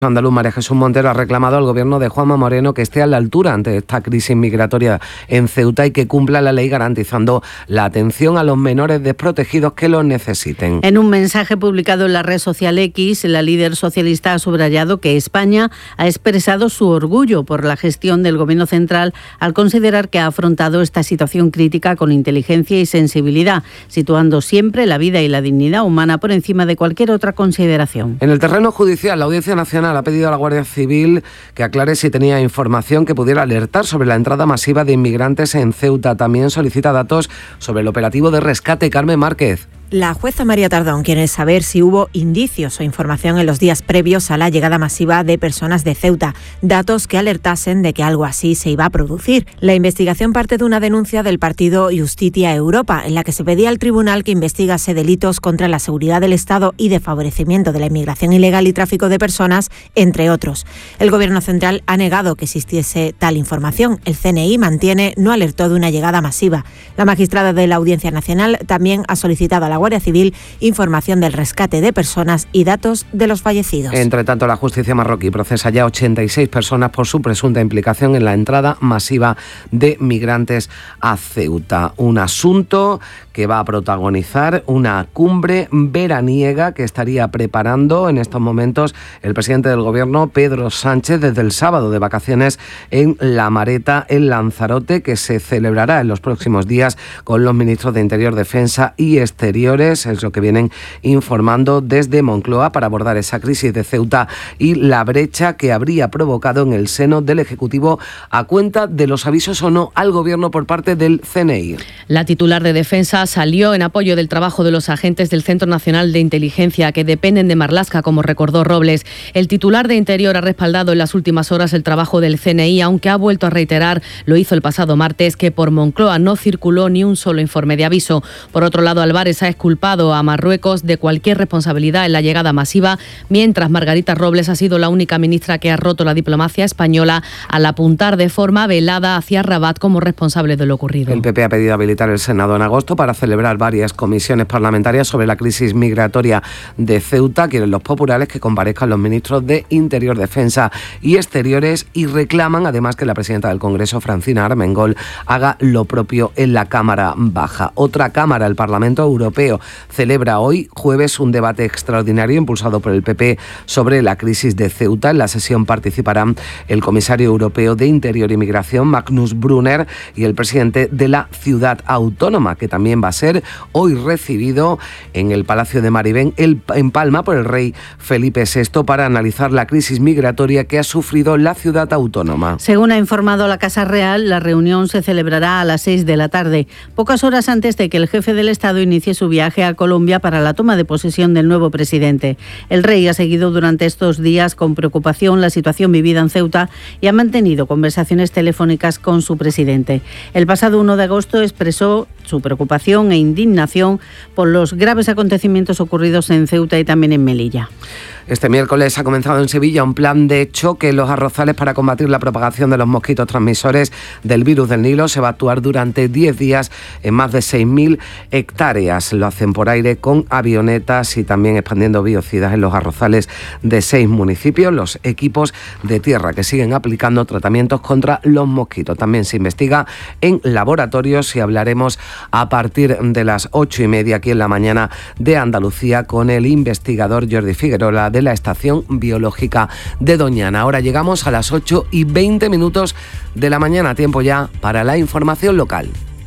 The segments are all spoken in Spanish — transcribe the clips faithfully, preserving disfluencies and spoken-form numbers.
Andaluz María Jesús Montero ha reclamado al gobierno de Juanma Moreno que esté a la altura ante esta crisis migratoria en Ceuta y que cumpla la ley garantizando la atención a los menores desprotegidos que lo necesiten. En un mensaje publicado en la red social X, la líder socialista ha subrayado que España ha expresado su orgullo por la gestión del gobierno central al considerar que ha afrontado esta situación crítica con inteligencia y sensibilidad, situando siempre la vida y la dignidad humana por encima de cualquier otra consideración. En el terreno judicial, la Audiencia Nacional ha pedido a la Guardia Civil que aclare si tenía información que pudiera alertar sobre la entrada masiva de inmigrantes en Ceuta. También solicita datos sobre el operativo de rescate. Carmen Márquez. La jueza María Tardón quiere saber si hubo indicios o información en los días previos a la llegada masiva de personas de Ceuta, datos que alertasen de que algo así se iba a producir. La investigación parte de una denuncia del partido Justitia Europa, en la que se pedía al tribunal que investigase delitos contra la seguridad del Estado y de favorecimiento de la inmigración ilegal y tráfico de personas, entre otros. El Gobierno central ha negado que existiese tal información. El C N I mantiene no alertó de una llegada masiva. La magistrada de la Audiencia Nacional también ha solicitado a la Guardia Civil información del rescate de personas y datos de los fallecidos. Entre tanto, la justicia marroquí procesa ya ochenta y seis personas por su presunta implicación en la entrada masiva de migrantes a Ceuta. Un asunto que va a protagonizar una cumbre veraniega que estaría preparando en estos momentos el presidente del gobierno, Pedro Sánchez, desde el sábado de vacaciones en La Mareta, en Lanzarote, que se celebrará en los próximos días con los ministros de Interior, Defensa y Exteriores. Es lo que vienen informando desde Moncloa para abordar esa crisis de Ceuta y la brecha que habría provocado en el seno del Ejecutivo a cuenta de los avisos o no al gobierno por parte del C N I. La titular de Defensa salió en apoyo del trabajo de los agentes del Centro Nacional de Inteligencia que dependen de Marlaska, como recordó Robles. El titular de Interior ha respaldado en las últimas horas el trabajo del C N I, aunque ha vuelto a reiterar, lo hizo el pasado martes, que por Moncloa no circuló ni un solo informe de aviso. Por otro lado, Álvarez ha culpado a Marruecos de cualquier responsabilidad en la llegada masiva, mientras Margarita Robles ha sido la única ministra que ha roto la diplomacia española al apuntar de forma velada hacia Rabat como responsable de lo ocurrido. El P P ha pedido habilitar el Senado en agosto para celebrar varias comisiones parlamentarias sobre la crisis migratoria de Ceuta. Quieren los populares que comparezcan los ministros de Interior, Defensa y Exteriores y reclaman además que la presidenta del Congreso, Francina Armengol, haga lo propio en la Cámara Baja. Otra Cámara, el Parlamento Europeo, celebra hoy, jueves, un debate extraordinario impulsado por el P P sobre la crisis de Ceuta. En la sesión participarán el comisario europeo de Interior y Migración, Magnus Brunner, y el presidente de la ciudad autónoma, que también va a ser hoy recibido en el Palacio de Maribén, en Palma, por el rey Felipe sexto para analizar la crisis migratoria que ha sufrido la ciudad autónoma. Según ha informado la Casa Real, la reunión se celebrará a las seis de la tarde, pocas horas antes de que el jefe del Estado inicie su viaje a Colombia para la toma de posesión del nuevo presidente. El rey ha seguido durante estos días con preocupación la situación vivida en Ceuta y ha mantenido conversaciones telefónicas con su presidente. El pasado uno de agosto expresó su preocupación e indignación por los graves acontecimientos ocurridos en Ceuta y también en Melilla. Este miércoles ha comenzado en Sevilla un plan de choque en los arrozales para combatir la propagación de los mosquitos transmisores del virus del Nilo. Se va a actuar durante diez días en más de seis mil hectáreas. Lo hacen por aire con avionetas y también expandiendo biocidas en los arrozales de seis municipios. Los equipos de tierra que siguen aplicando tratamientos contra los mosquitos. También se investiga en laboratorios y hablaremos a partir de las ocho y media aquí en la mañana de Andalucía con el investigador Jordi Figuerola de la Estación Biológica de Doñana. Ahora llegamos a las ocho y veinte minutos de la mañana, tiempo ya para la información local.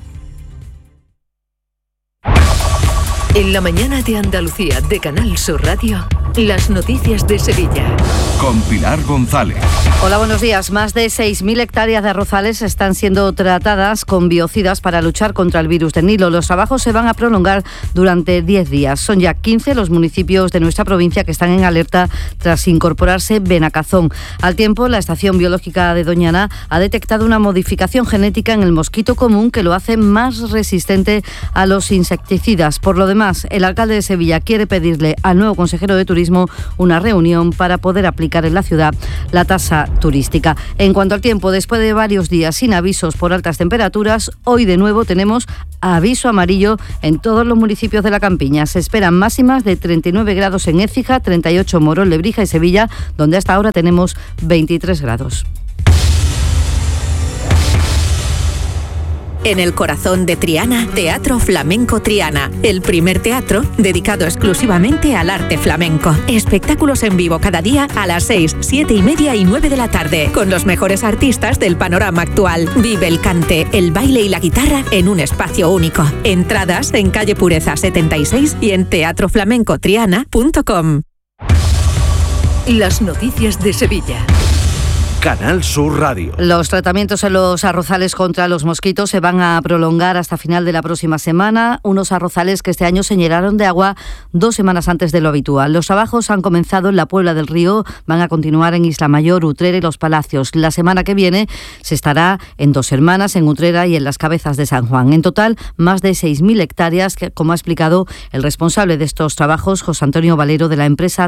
En la mañana de Andalucía de Canal Sur Radio, las noticias de Sevilla. Con Pilar González. Hola, buenos días. Más de seis mil hectáreas de arrozales están siendo tratadas con biocidas para luchar contra el virus del Nilo. Los trabajos se van a prolongar durante diez días. Son ya quince los municipios de nuestra provincia que están en alerta tras incorporarse Benacazón. Al tiempo, la Estación Biológica de Doñana ha detectado una modificación genética en el mosquito común que lo hace más resistente a los insecticidas. Por lo demás, el alcalde de Sevilla quiere pedirle al nuevo consejero de Turismo Turismo una reunión para poder aplicar en la ciudad la tasa turística. En cuanto al tiempo, después de varios días sin avisos por altas temperaturas, hoy de nuevo tenemos aviso amarillo en todos los municipios de la campiña. Se esperan máximas de treinta y nueve grados en Écija, treinta y ocho en Morón, Lebrija y Sevilla, donde hasta ahora tenemos veintitrés grados. En el corazón de Triana, Teatro Flamenco Triana, el primer teatro dedicado exclusivamente al arte flamenco. Espectáculos en vivo cada día a las seis, siete y media y nueve de la tarde, con los mejores artistas del panorama actual. Vive el cante, el baile y la guitarra en un espacio único. Entradas en calle Pureza setenta y seis y en teatro flamenco triana punto com. Las noticias de Sevilla. Canal Sur Radio. Los tratamientos en los arrozales contra los mosquitos se van a prolongar hasta final de la próxima semana. Unos arrozales que este año se llenaron de agua dos semanas antes de lo habitual. Los trabajos han comenzado en la Puebla del Río, van a continuar en Isla Mayor, Utrera y Los Palacios. La semana que viene se estará en Dos Hermanas, en Utrera y en Las Cabezas de San Juan. En total, más de seis mil hectáreas, que, como ha explicado el responsable de estos trabajos, José Antonio Valero, de la empresa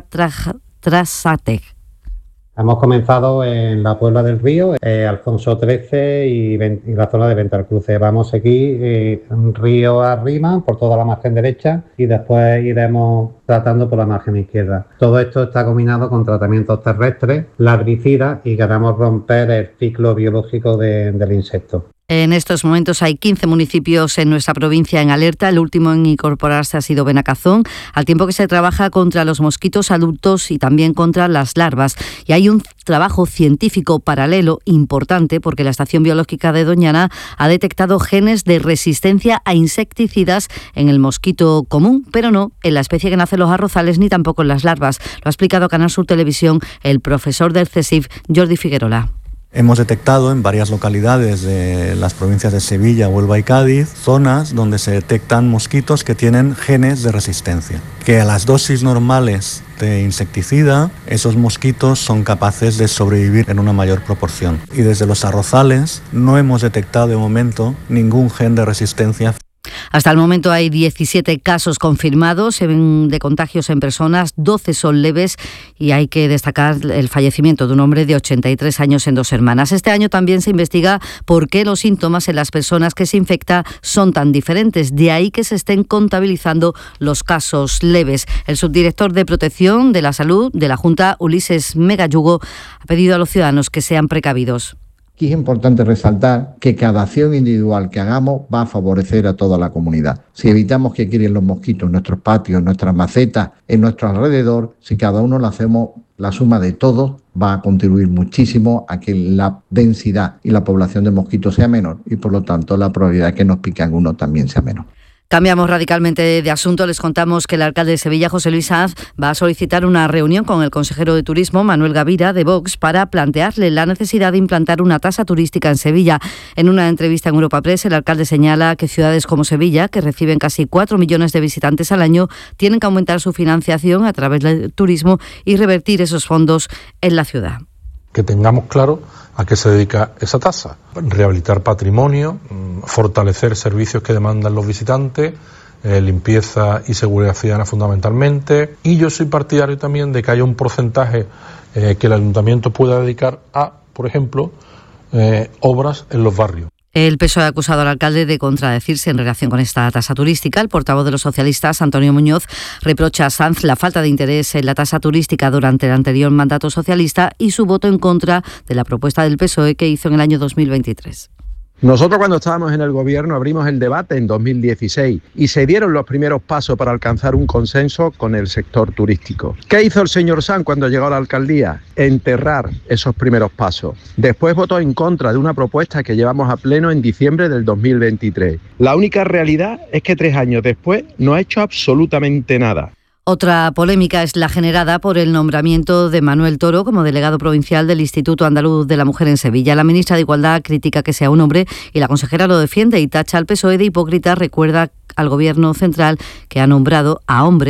Trasatec. Hemos comenzado en la Puebla del Río, eh, Alfonso trece y, y la zona de Ventarcruce. Vamos aquí eh, río arriba por toda la margen derecha y después iremos tratando por la margen izquierda. Todo esto está combinado con tratamientos terrestres, larvicidas, y queremos romper el ciclo biológico de, del insecto. En estos momentos hay quince municipios en nuestra provincia en alerta. El último en incorporarse ha sido Benacazón, al tiempo que se trabaja contra los mosquitos adultos y también contra las larvas. Y hay un trabajo científico paralelo importante porque la Estación Biológica de Doñana ha detectado genes de resistencia a insecticidas en el mosquito común, pero no en la especie que nace en los arrozales ni tampoco en las larvas. Lo ha explicado Canal Sur Televisión el profesor del CSIF, Jordi Figuerola. Hemos detectado en varias localidades de las provincias de Sevilla, Huelva y Cádiz zonas donde se detectan mosquitos que tienen genes de resistencia, que a las dosis normales de insecticida esos mosquitos son capaces de sobrevivir en una mayor proporción. Y desde los arrozales no hemos detectado de momento ningún gen de resistencia. Hasta el momento hay diecisiete casos confirmados de contagios en personas, doce son leves y hay que destacar el fallecimiento de un hombre de ochenta y tres años en Dos Hermanas. Este año también se investiga por qué los síntomas en las personas que se infectan son tan diferentes, de ahí que se estén contabilizando los casos leves. El subdirector de Protección de la Salud de la Junta, Ulises Megayugo, ha pedido a los ciudadanos que sean precavidos. Aquí es importante resaltar que cada acción individual que hagamos va a favorecer a toda la comunidad. Si evitamos que críen los mosquitos en nuestros patios, en nuestras macetas, en nuestro alrededor, si cada uno lo hacemos, la suma de todos va a contribuir muchísimo a que la densidad y la población de mosquitos sea menor y por lo tanto la probabilidad de que nos piquen uno también sea menor. Cambiamos radicalmente de asunto. Les contamos que el alcalde de Sevilla, José Luis Sanz, va a solicitar una reunión con el consejero de Turismo, Manuel Gavira, de Vox, para plantearle la necesidad de implantar una tasa turística en Sevilla. En una entrevista en Europa Press, el alcalde señala que ciudades como Sevilla, que reciben casi cuatro millones de visitantes al año, tienen que aumentar su financiación a través del turismo y revertir esos fondos en la ciudad. Que tengamos claro a qué se dedica esa tasa. Rehabilitar patrimonio, fortalecer servicios que demandan los visitantes, eh, limpieza y seguridad ciudadana fundamentalmente. Y yo soy partidario también de que haya un porcentaje eh, que el ayuntamiento pueda dedicar a, por ejemplo, eh, obras en los barrios. El P S O E ha acusado al alcalde de contradecirse en relación con esta tasa turística. El portavoz de los socialistas, Antonio Muñoz, reprocha a Sanz la falta de interés en la tasa turística durante el anterior mandato socialista y su voto en contra de la propuesta del P S O E que hizo en el año dos mil veintitrés. Nosotros cuando estábamos en el gobierno abrimos el debate en dos mil dieciséis y se dieron los primeros pasos para alcanzar un consenso con el sector turístico. ¿Qué hizo el señor Sanz cuando llegó a la alcaldía? Enterrar esos primeros pasos. Después votó en contra de una propuesta que llevamos a pleno en diciembre del dos mil veintitrés. La única realidad es que tres años después no ha hecho absolutamente nada. Otra polémica es la generada por el nombramiento de Manuel Toro como delegado provincial del Instituto Andaluz de la Mujer en Sevilla. La ministra de Igualdad critica que sea un hombre y la consejera lo defiende y tacha al P S O E de hipócrita. Recuerda al Gobierno central que ha nombrado a hombres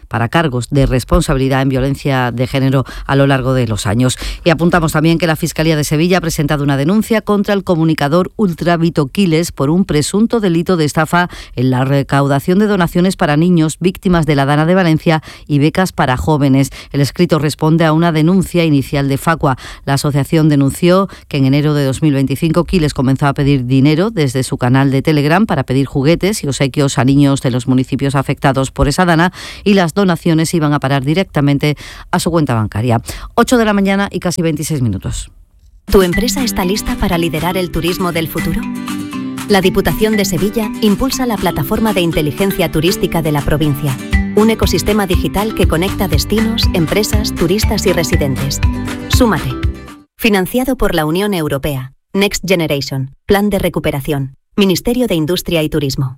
para cargos de responsabilidad en violencia de género a lo largo de los años. Y apuntamos también que la Fiscalía de Sevilla ha presentado una denuncia contra el comunicador Ultra Vito Quiles por un presunto delito de estafa en la recaudación de donaciones para niños víctimas de la Dana de Valencia y becas para jóvenes. El escrito responde a una denuncia inicial de Facua. La asociación denunció que en enero de dos mil veinticinco Quiles comenzó a pedir dinero desde su canal de Telegram para pedir juguetes y obsequios a niños de los municipios afectados por esa dana, y las donaciones iban a parar directamente a su cuenta bancaria. ocho de la mañana y casi veintiséis minutos. ¿Tu empresa está lista para liderar el turismo del futuro? La Diputación de Sevilla impulsa la plataforma de inteligencia turística de la provincia, un ecosistema digital que conecta destinos, empresas, turistas y residentes. Súmate. Financiado por la Unión Europea. Next Generation. Plan de recuperación. Ministerio de Industria y Turismo.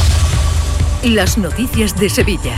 Las noticias de Sevilla.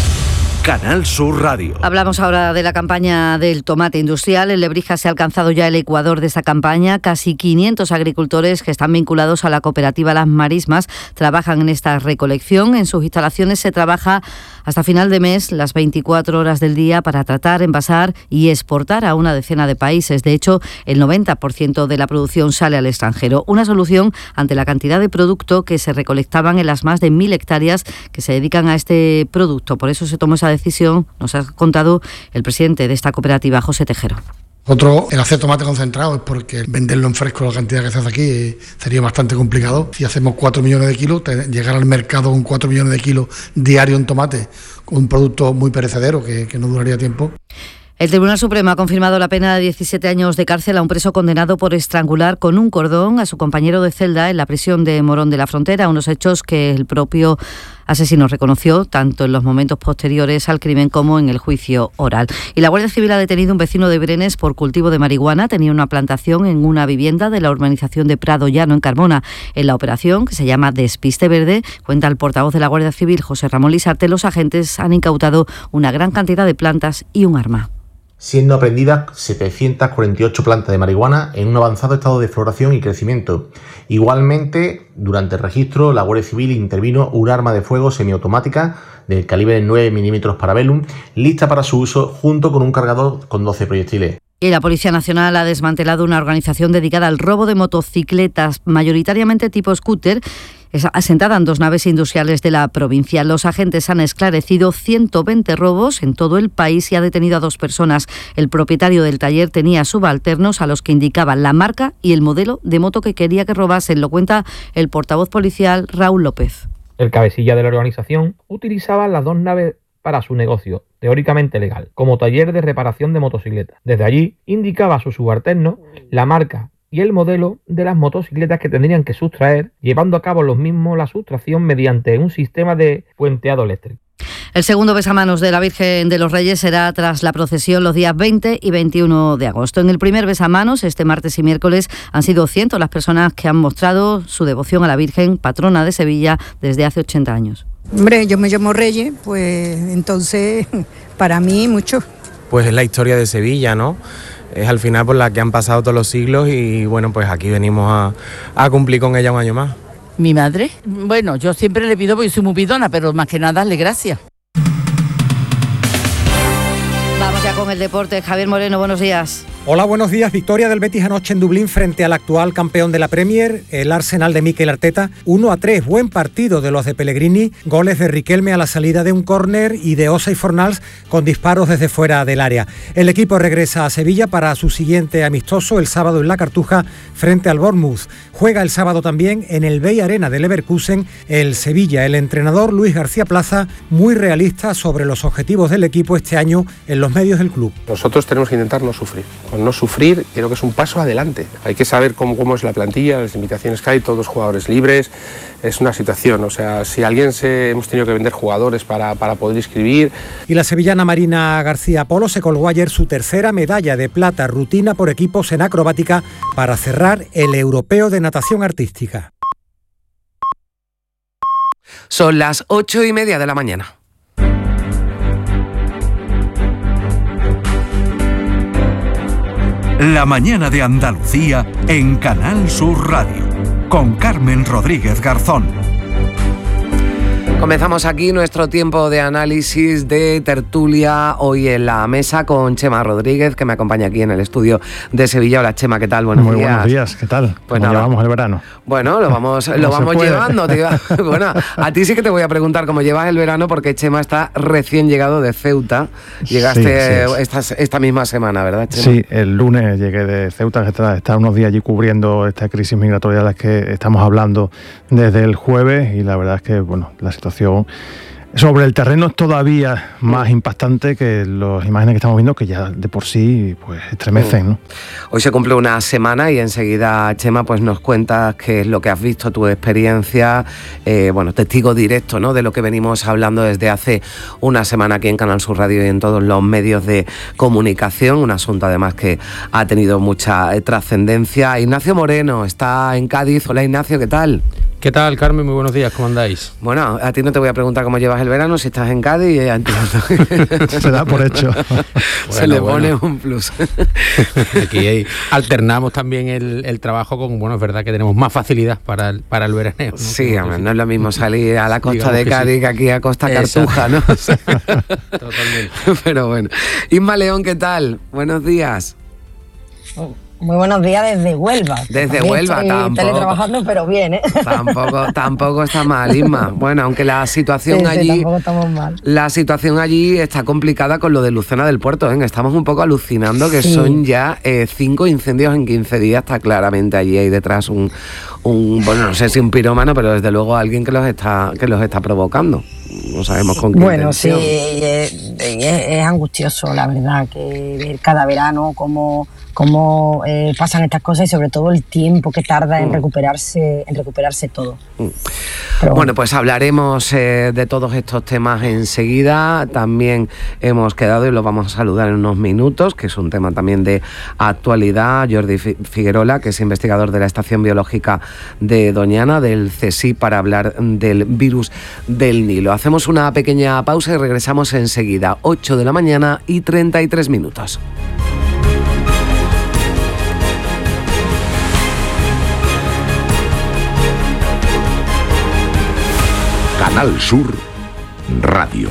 Canal Sur Radio. Hablamos ahora de la campaña del tomate industrial. En Lebrija se ha alcanzado ya el ecuador de esta campaña. Casi quinientos agricultores que están vinculados a la cooperativa Las Marismas trabajan en esta recolección. En sus instalaciones se trabaja hasta final de mes, las veinticuatro horas del día, para tratar, envasar y exportar a una decena de países. De hecho, el noventa por ciento de la producción sale al extranjero. Una solución ante la cantidad de producto que se recolectaban en las más de mil hectáreas que se dedican a este producto. Por eso se tomó esa decisión, nos ha contado el presidente de esta cooperativa, José Tejero. Otro, el hacer tomate concentrado es porque venderlo en fresco, la cantidad que se hace aquí, sería bastante complicado. Si hacemos cuatro millones de kilos, llegar al mercado con cuatro millones de kilos diario en tomate, con un producto muy perecedero que, que no duraría tiempo. El Tribunal Supremo ha confirmado la pena de diecisiete años de cárcel a un preso condenado por estrangular con un cordón a su compañero de celda en la prisión de Morón de la Frontera, unos hechos que el propio asesino reconoció tanto en los momentos posteriores al crimen como en el juicio oral. Y la Guardia Civil ha detenido a un vecino de Brenes por cultivo de marihuana. Tenía una plantación en una vivienda de la urbanización de Prado Llano, en Carmona. En la operación, que se llama Despiste Verde, cuenta el portavoz de la Guardia Civil, José Ramón Lisarte, los agentes han incautado una gran cantidad de plantas y un arma. Siendo aprendidas setecientas cuarenta y ocho plantas de marihuana en un avanzado estado de floración y crecimiento. Igualmente, durante el registro, la Guardia Civil intervino un arma de fuego semiautomática del calibre nueve milímetros Parabellum, lista para su uso, junto con un cargador con doce proyectiles. Y la Policía Nacional ha desmantelado una organización dedicada al robo de motocicletas, mayoritariamente tipo scooter, asentada en dos naves industriales de la provincia. Los agentes han esclarecido ciento veinte robos en todo el país y ha detenido a dos personas. El propietario del taller tenía subalternos a los que indicaban la marca y el modelo de moto que quería que robasen. Lo cuenta el portavoz policial Raúl López. El cabecilla de la organización utilizaba las dos naves para su negocio, teóricamente legal, como taller de reparación de motocicletas. Desde allí indicaba a sus subalternos la marca y el modelo de las motocicletas que tendrían que sustraer, llevando a cabo los mismos la sustracción mediante un sistema de puenteado eléctrico. El segundo besamanos de la Virgen de los Reyes será tras la procesión los días veinte y veintiuno de agosto. En el primer besamanos, este martes y miércoles, han sido cientos las personas que han mostrado su devoción a la Virgen, patrona de Sevilla, desde hace ochenta años. Hombre, yo me llamo Reyes, pues entonces, para mí, mucho. Pues es la historia de Sevilla, ¿no? Es al final por la que han pasado todos los siglos y bueno, pues aquí venimos a, a cumplir con ella un año más. ¿Mi madre? Bueno, yo siempre le pido porque soy muy pidona, pero más que nada darle gracias. Vamos ya con el deporte. Javier Moreno, buenos días. Hola, buenos días. Victoria del Betis anoche en Dublín frente al actual campeón de la Premier, el Arsenal de Mikel Arteta. uno a tres, buen partido de los de Pellegrini. Goles de Riquelme a la salida de un córner y de Osa y Fornals con disparos desde fuera del área. El equipo regresa a Sevilla para su siguiente amistoso el sábado en la Cartuja frente al Bournemouth. Juega el sábado también en el Bay Arena de Leverkusen el Sevilla. El entrenador Luis García Plaza, muy realista sobre los objetivos del equipo este año en los medios del club. Nosotros tenemos que intentar no sufrir. Con no sufrir, creo que es un paso adelante. Hay que saber cómo, cómo es la plantilla, las limitaciones que hay, todos jugadores libres. Es una situación, o sea, si alguien se hemos tenido que vender jugadores para, para poder inscribir. Y la sevillana Marina García Polo se colgó ayer su tercera medalla de plata rutina por equipos en acrobática para cerrar el Europeo de Natación Artística. Son las ocho y media de la mañana. La mañana de Andalucía en Canal Sur Radio, con Carmen Rodríguez Garzón. Comenzamos aquí nuestro tiempo de análisis, de tertulia, hoy en la mesa con Chema Rodríguez, que me acompaña aquí en el estudio de Sevilla. Hola Chema, ¿qué tal? Buenos Muy días. buenos días, ¿qué tal? Pues ¿Cómo nada, llevamos el verano? Bueno, lo vamos, lo vamos llevando. Tío. Bueno, a ti sí que te voy a preguntar cómo llevas el verano, porque Chema está recién llegado de Ceuta. Llegaste sí, sí, esta, esta misma semana, ¿verdad, Chema? Sí, el lunes llegué de Ceuta, que está, está unos días allí cubriendo esta crisis migratoria de la que estamos hablando desde el jueves, y la verdad es que, bueno, la situación sobre el terreno es todavía más impactante que las imágenes que estamos viendo, que ya de por sí pues estremecen, ¿no? Hoy se cumple una semana y enseguida, Chema, pues nos cuentas qué es lo que has visto, tu experiencia, eh, bueno, testigo directo, ¿no?, de lo que venimos hablando desde hace una semana aquí en Canal Sur Radio y en todos los medios de comunicación, un asunto además que ha tenido mucha eh, trascendencia. Ignacio Moreno está en Cádiz. Hola Ignacio, ¿qué tal? ¿Qué tal, Carmen? Muy buenos días, ¿cómo andáis? Bueno, a ti no te voy a preguntar cómo llevas el verano, si estás en Cádiz, ya entiendo. Se da por hecho. Se Bueno, le bueno. pone un plus. Aquí hay- alternamos también el, el trabajo con, bueno, es verdad que tenemos más facilidad para el, para el veraneo, ¿no? Sí, hombre, no es lo mismo salir a la costa Digamos de que Cádiz sí. que aquí a Costa Exacto. Cartuja, ¿no? Totalmente. Pero bueno. Isma León, ¿qué tal? Buenos días. Muy buenos días desde Huelva. Desde También Huelva, estoy tampoco. teletrabajando, pero bien, ¿eh? Tampoco, tampoco está mal, Isma. Bueno, aunque la situación Sí, sí, allí... tampoco estamos mal. La situación allí está complicada con lo de Lucena del Puerto, ¿eh? Estamos un poco alucinando que Sí. son ya eh, cinco incendios en quince días. Está claramente allí hay detrás un, un, bueno, no sé si un pirómano, pero desde luego alguien que los está, que los está provocando. No sabemos con qué Bueno, sí, intención. es, es- es angustioso, la verdad, que ver cada verano cómo, cómo eh, pasan estas cosas y sobre todo el tiempo que tarda en Mm. recuperarse, en recuperarse todo. Bueno, pues hablaremos eh, de todos estos temas enseguida. También hemos quedado, y lo vamos a saludar en unos minutos, que es un tema también de actualidad, Jordi Fi- Figuerola, que es investigador de la Estación Biológica de Doñana, del CSIC, para hablar del virus del Nilo. Hacemos una pequeña pausa y regresamos enseguida, ocho de la mañana y treinta y tres minutos. Canal Sur Radio.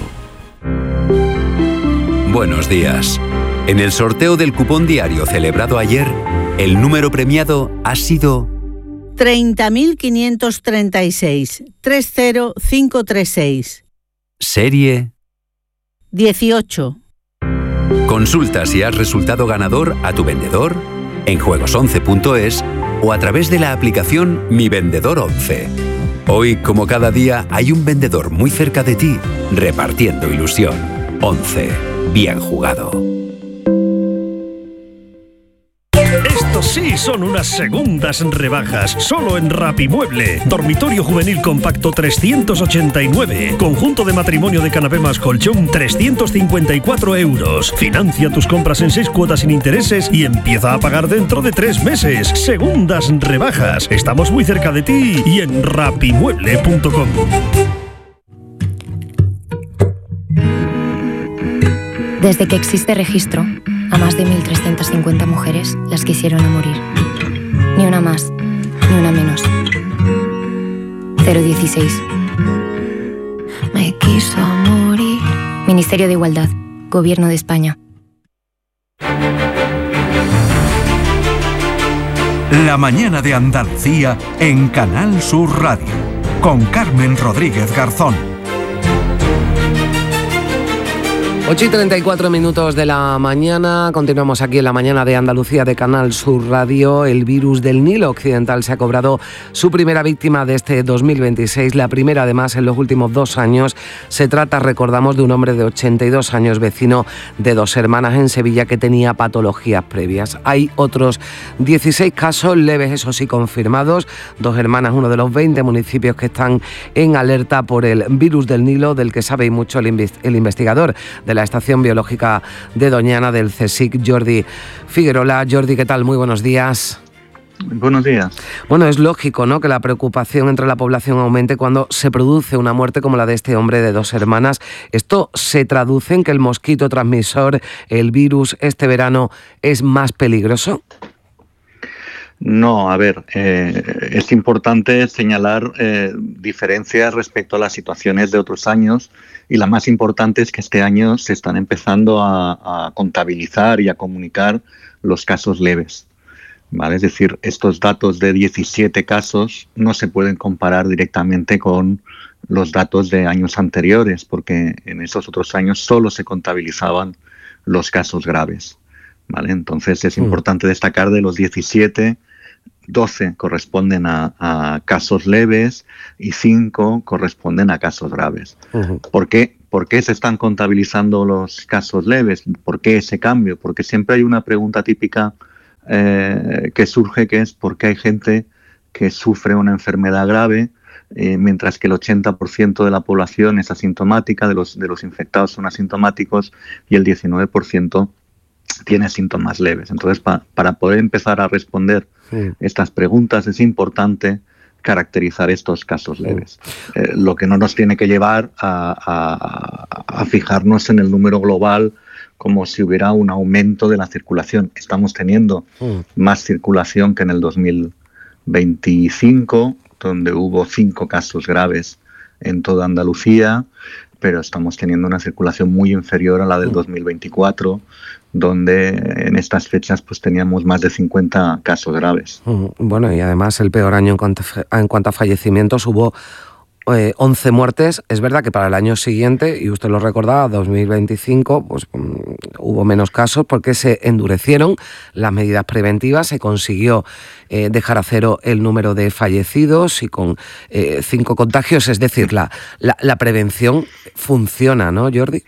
Buenos días. En el sorteo del cupón diario celebrado ayer, el número premiado ha sido treinta mil quinientos treinta y seis, tres cero cinco tres seis, serie. dieciocho. Consulta si has resultado ganador a tu vendedor, en juegos once punto es o a través de la aplicación Mi Vendedor once. Hoy, como cada día, hay un vendedor muy cerca de ti, repartiendo ilusión. once. Bien jugado. Estos sí son unas segundas rebajas, solo en Rapimueble. Dormitorio juvenil compacto trescientos ochenta y nueve. Conjunto de matrimonio de canapé más colchón trescientos cincuenta y cuatro euros. Financia tus compras en seis cuotas sin intereses y empieza a pagar dentro de tres meses. Segundas rebajas. Estamos muy cerca de ti y en rapimueble punto com. Desde que existe registro, a más de mil trescientas cincuenta mujeres las quisieron a morir. Ni una más, ni una menos. cero dieciséis. Me quiso morir. Ministerio de Igualdad, Gobierno de España. La mañana de Andalucía en Canal Sur Radio, con Carmen Rodríguez Garzón. ocho y treinta y cuatro minutos de la mañana, continuamos aquí en la mañana de Andalucía de Canal Sur Radio. El virus del Nilo Occidental se ha cobrado su primera víctima de este dos mil veintiséis, la primera además en los últimos dos años. Se trata, recordamos, de un hombre de ochenta y dos años, vecino de Dos Hermanas en Sevilla, que tenía patologías previas. Hay otros dieciséis casos leves, eso sí, confirmados. Dos Hermanas, uno de los veinte municipios que están en alerta por el virus del Nilo, del que sabe y mucho el, inves- el investigador de la Estación Biológica de Doñana, del CSIC, Jordi Figuerola. Jordi, ¿qué tal? Muy buenos días. Buenos días. Bueno, es lógico, ¿no?, que la preocupación entre la población aumente cuando se produce una muerte como la de este hombre de Dos Hermanas. ¿Esto se traduce en que el mosquito transmisor, el virus, este verano es más peligroso? No, a ver, eh, es importante señalar eh, diferencias respecto a las situaciones de otros años, y la más importante es que este año se están empezando a, a contabilizar y a comunicar los casos leves, ¿vale? Es decir, estos datos de diecisiete casos no se pueden comparar directamente con los datos de años anteriores, porque en esos otros años solo se contabilizaban los casos graves, ¿vale? Entonces es importante destacar de los diecisiete, doce corresponden a, a casos leves y cinco corresponden a casos graves. Uh-huh. ¿Por qué? ¿Por qué se están contabilizando los casos leves? ¿Por qué ese cambio? Porque siempre hay una pregunta típica eh, que surge, que es ¿por qué hay gente que sufre una enfermedad grave eh, mientras que el ochenta por ciento de la población es asintomática, de los, de los infectados son asintomáticos y el diecinueve por ciento tiene síntomas leves? Entonces, pa, para poder empezar a responder sí. estas preguntas es importante caracterizar estos casos leves. Sí. Eh, lo que no nos tiene que llevar a, a, a fijarnos en el número global como si hubiera un aumento de la circulación. Estamos teniendo sí. más circulación que en el dos mil veinticinco, donde hubo cinco casos graves en toda Andalucía, pero estamos teniendo una circulación muy inferior a la del sí. dos mil veinticuatro, donde en estas fechas pues teníamos más de cincuenta casos graves. Bueno, y además el peor año en cuanto a, en cuanto a fallecimientos, hubo eh, once muertes. Es verdad que para el año siguiente, y usted lo recordaba, dos mil veinticinco, pues um, hubo menos casos porque se endurecieron las medidas preventivas, se consiguió eh, dejar a cero el número de fallecidos y con eh, cinco contagios, es decir, la, la, la prevención funciona, ¿no, Jordi?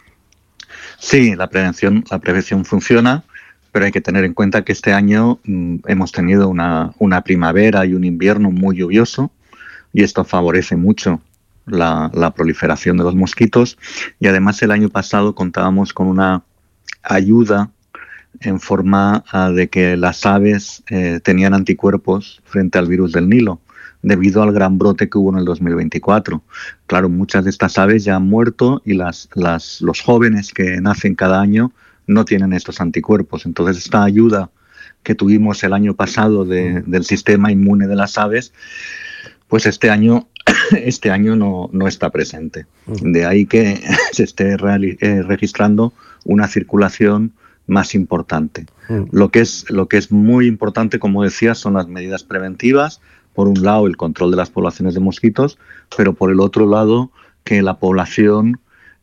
Sí, la prevención, la prevención funciona, pero hay que tener en cuenta que este año mmm, hemos tenido una, una primavera y un invierno muy lluvioso, y esto favorece mucho la, la proliferación de los mosquitos. Y además el año pasado contábamos con una ayuda en forma uh, de que las aves eh, tenían anticuerpos frente al virus del Nilo, debido al gran brote que hubo en el dos mil veinticuatro. Claro, muchas de estas aves ya han muerto y las, las, los jóvenes que nacen cada año no tienen estos anticuerpos. Entonces, esta ayuda que tuvimos el año pasado de, del sistema inmune de las aves, pues este año, este año no, no está presente. De ahí que se esté reali- eh, registrando una circulación más importante. Lo que es, lo que es muy importante, como decía, son las medidas preventivas. Por un lado, el control de las poblaciones de mosquitos, pero por el otro lado, que la población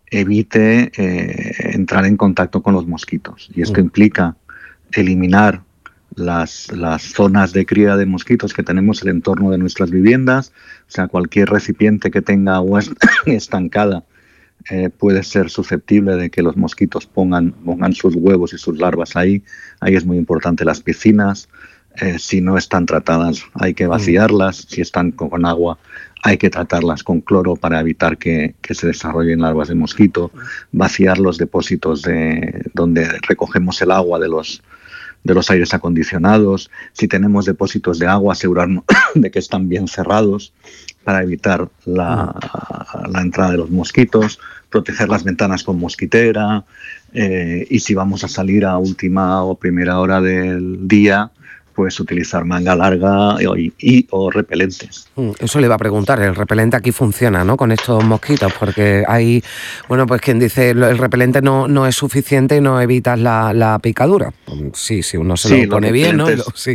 evite eh, entrar en contacto con los mosquitos. Y esto implica eliminar las, las zonas de cría de mosquitos que tenemos en el entorno de nuestras viviendas. O sea, cualquier recipiente que tenga agua estancada eh, puede ser susceptible de que los mosquitos pongan, pongan sus huevos y sus larvas ahí. Ahí es muy importante las piscinas. Eh, si no están tratadas hay que vaciarlas, si están con, con agua hay que tratarlas con cloro para evitar que, que se desarrollen larvas de mosquito, vaciar los depósitos de donde recogemos el agua de los, de los aires acondicionados. Si tenemos depósitos de agua, asegurarnos de que están bien cerrados para evitar la, la entrada de los mosquitos, proteger las ventanas con mosquitera, eh, y si vamos a salir a última o primera hora del día, pues utilizar manga larga y, y o repelentes. Eso le iba a preguntar, el repelente aquí funciona, ¿no?, con estos mosquitos, porque hay, bueno, pues quien dice el repelente no, no es suficiente y no evitas la, la picadura. Sí, si uno se sí, lo pone bien, ¿no? Lo, sí.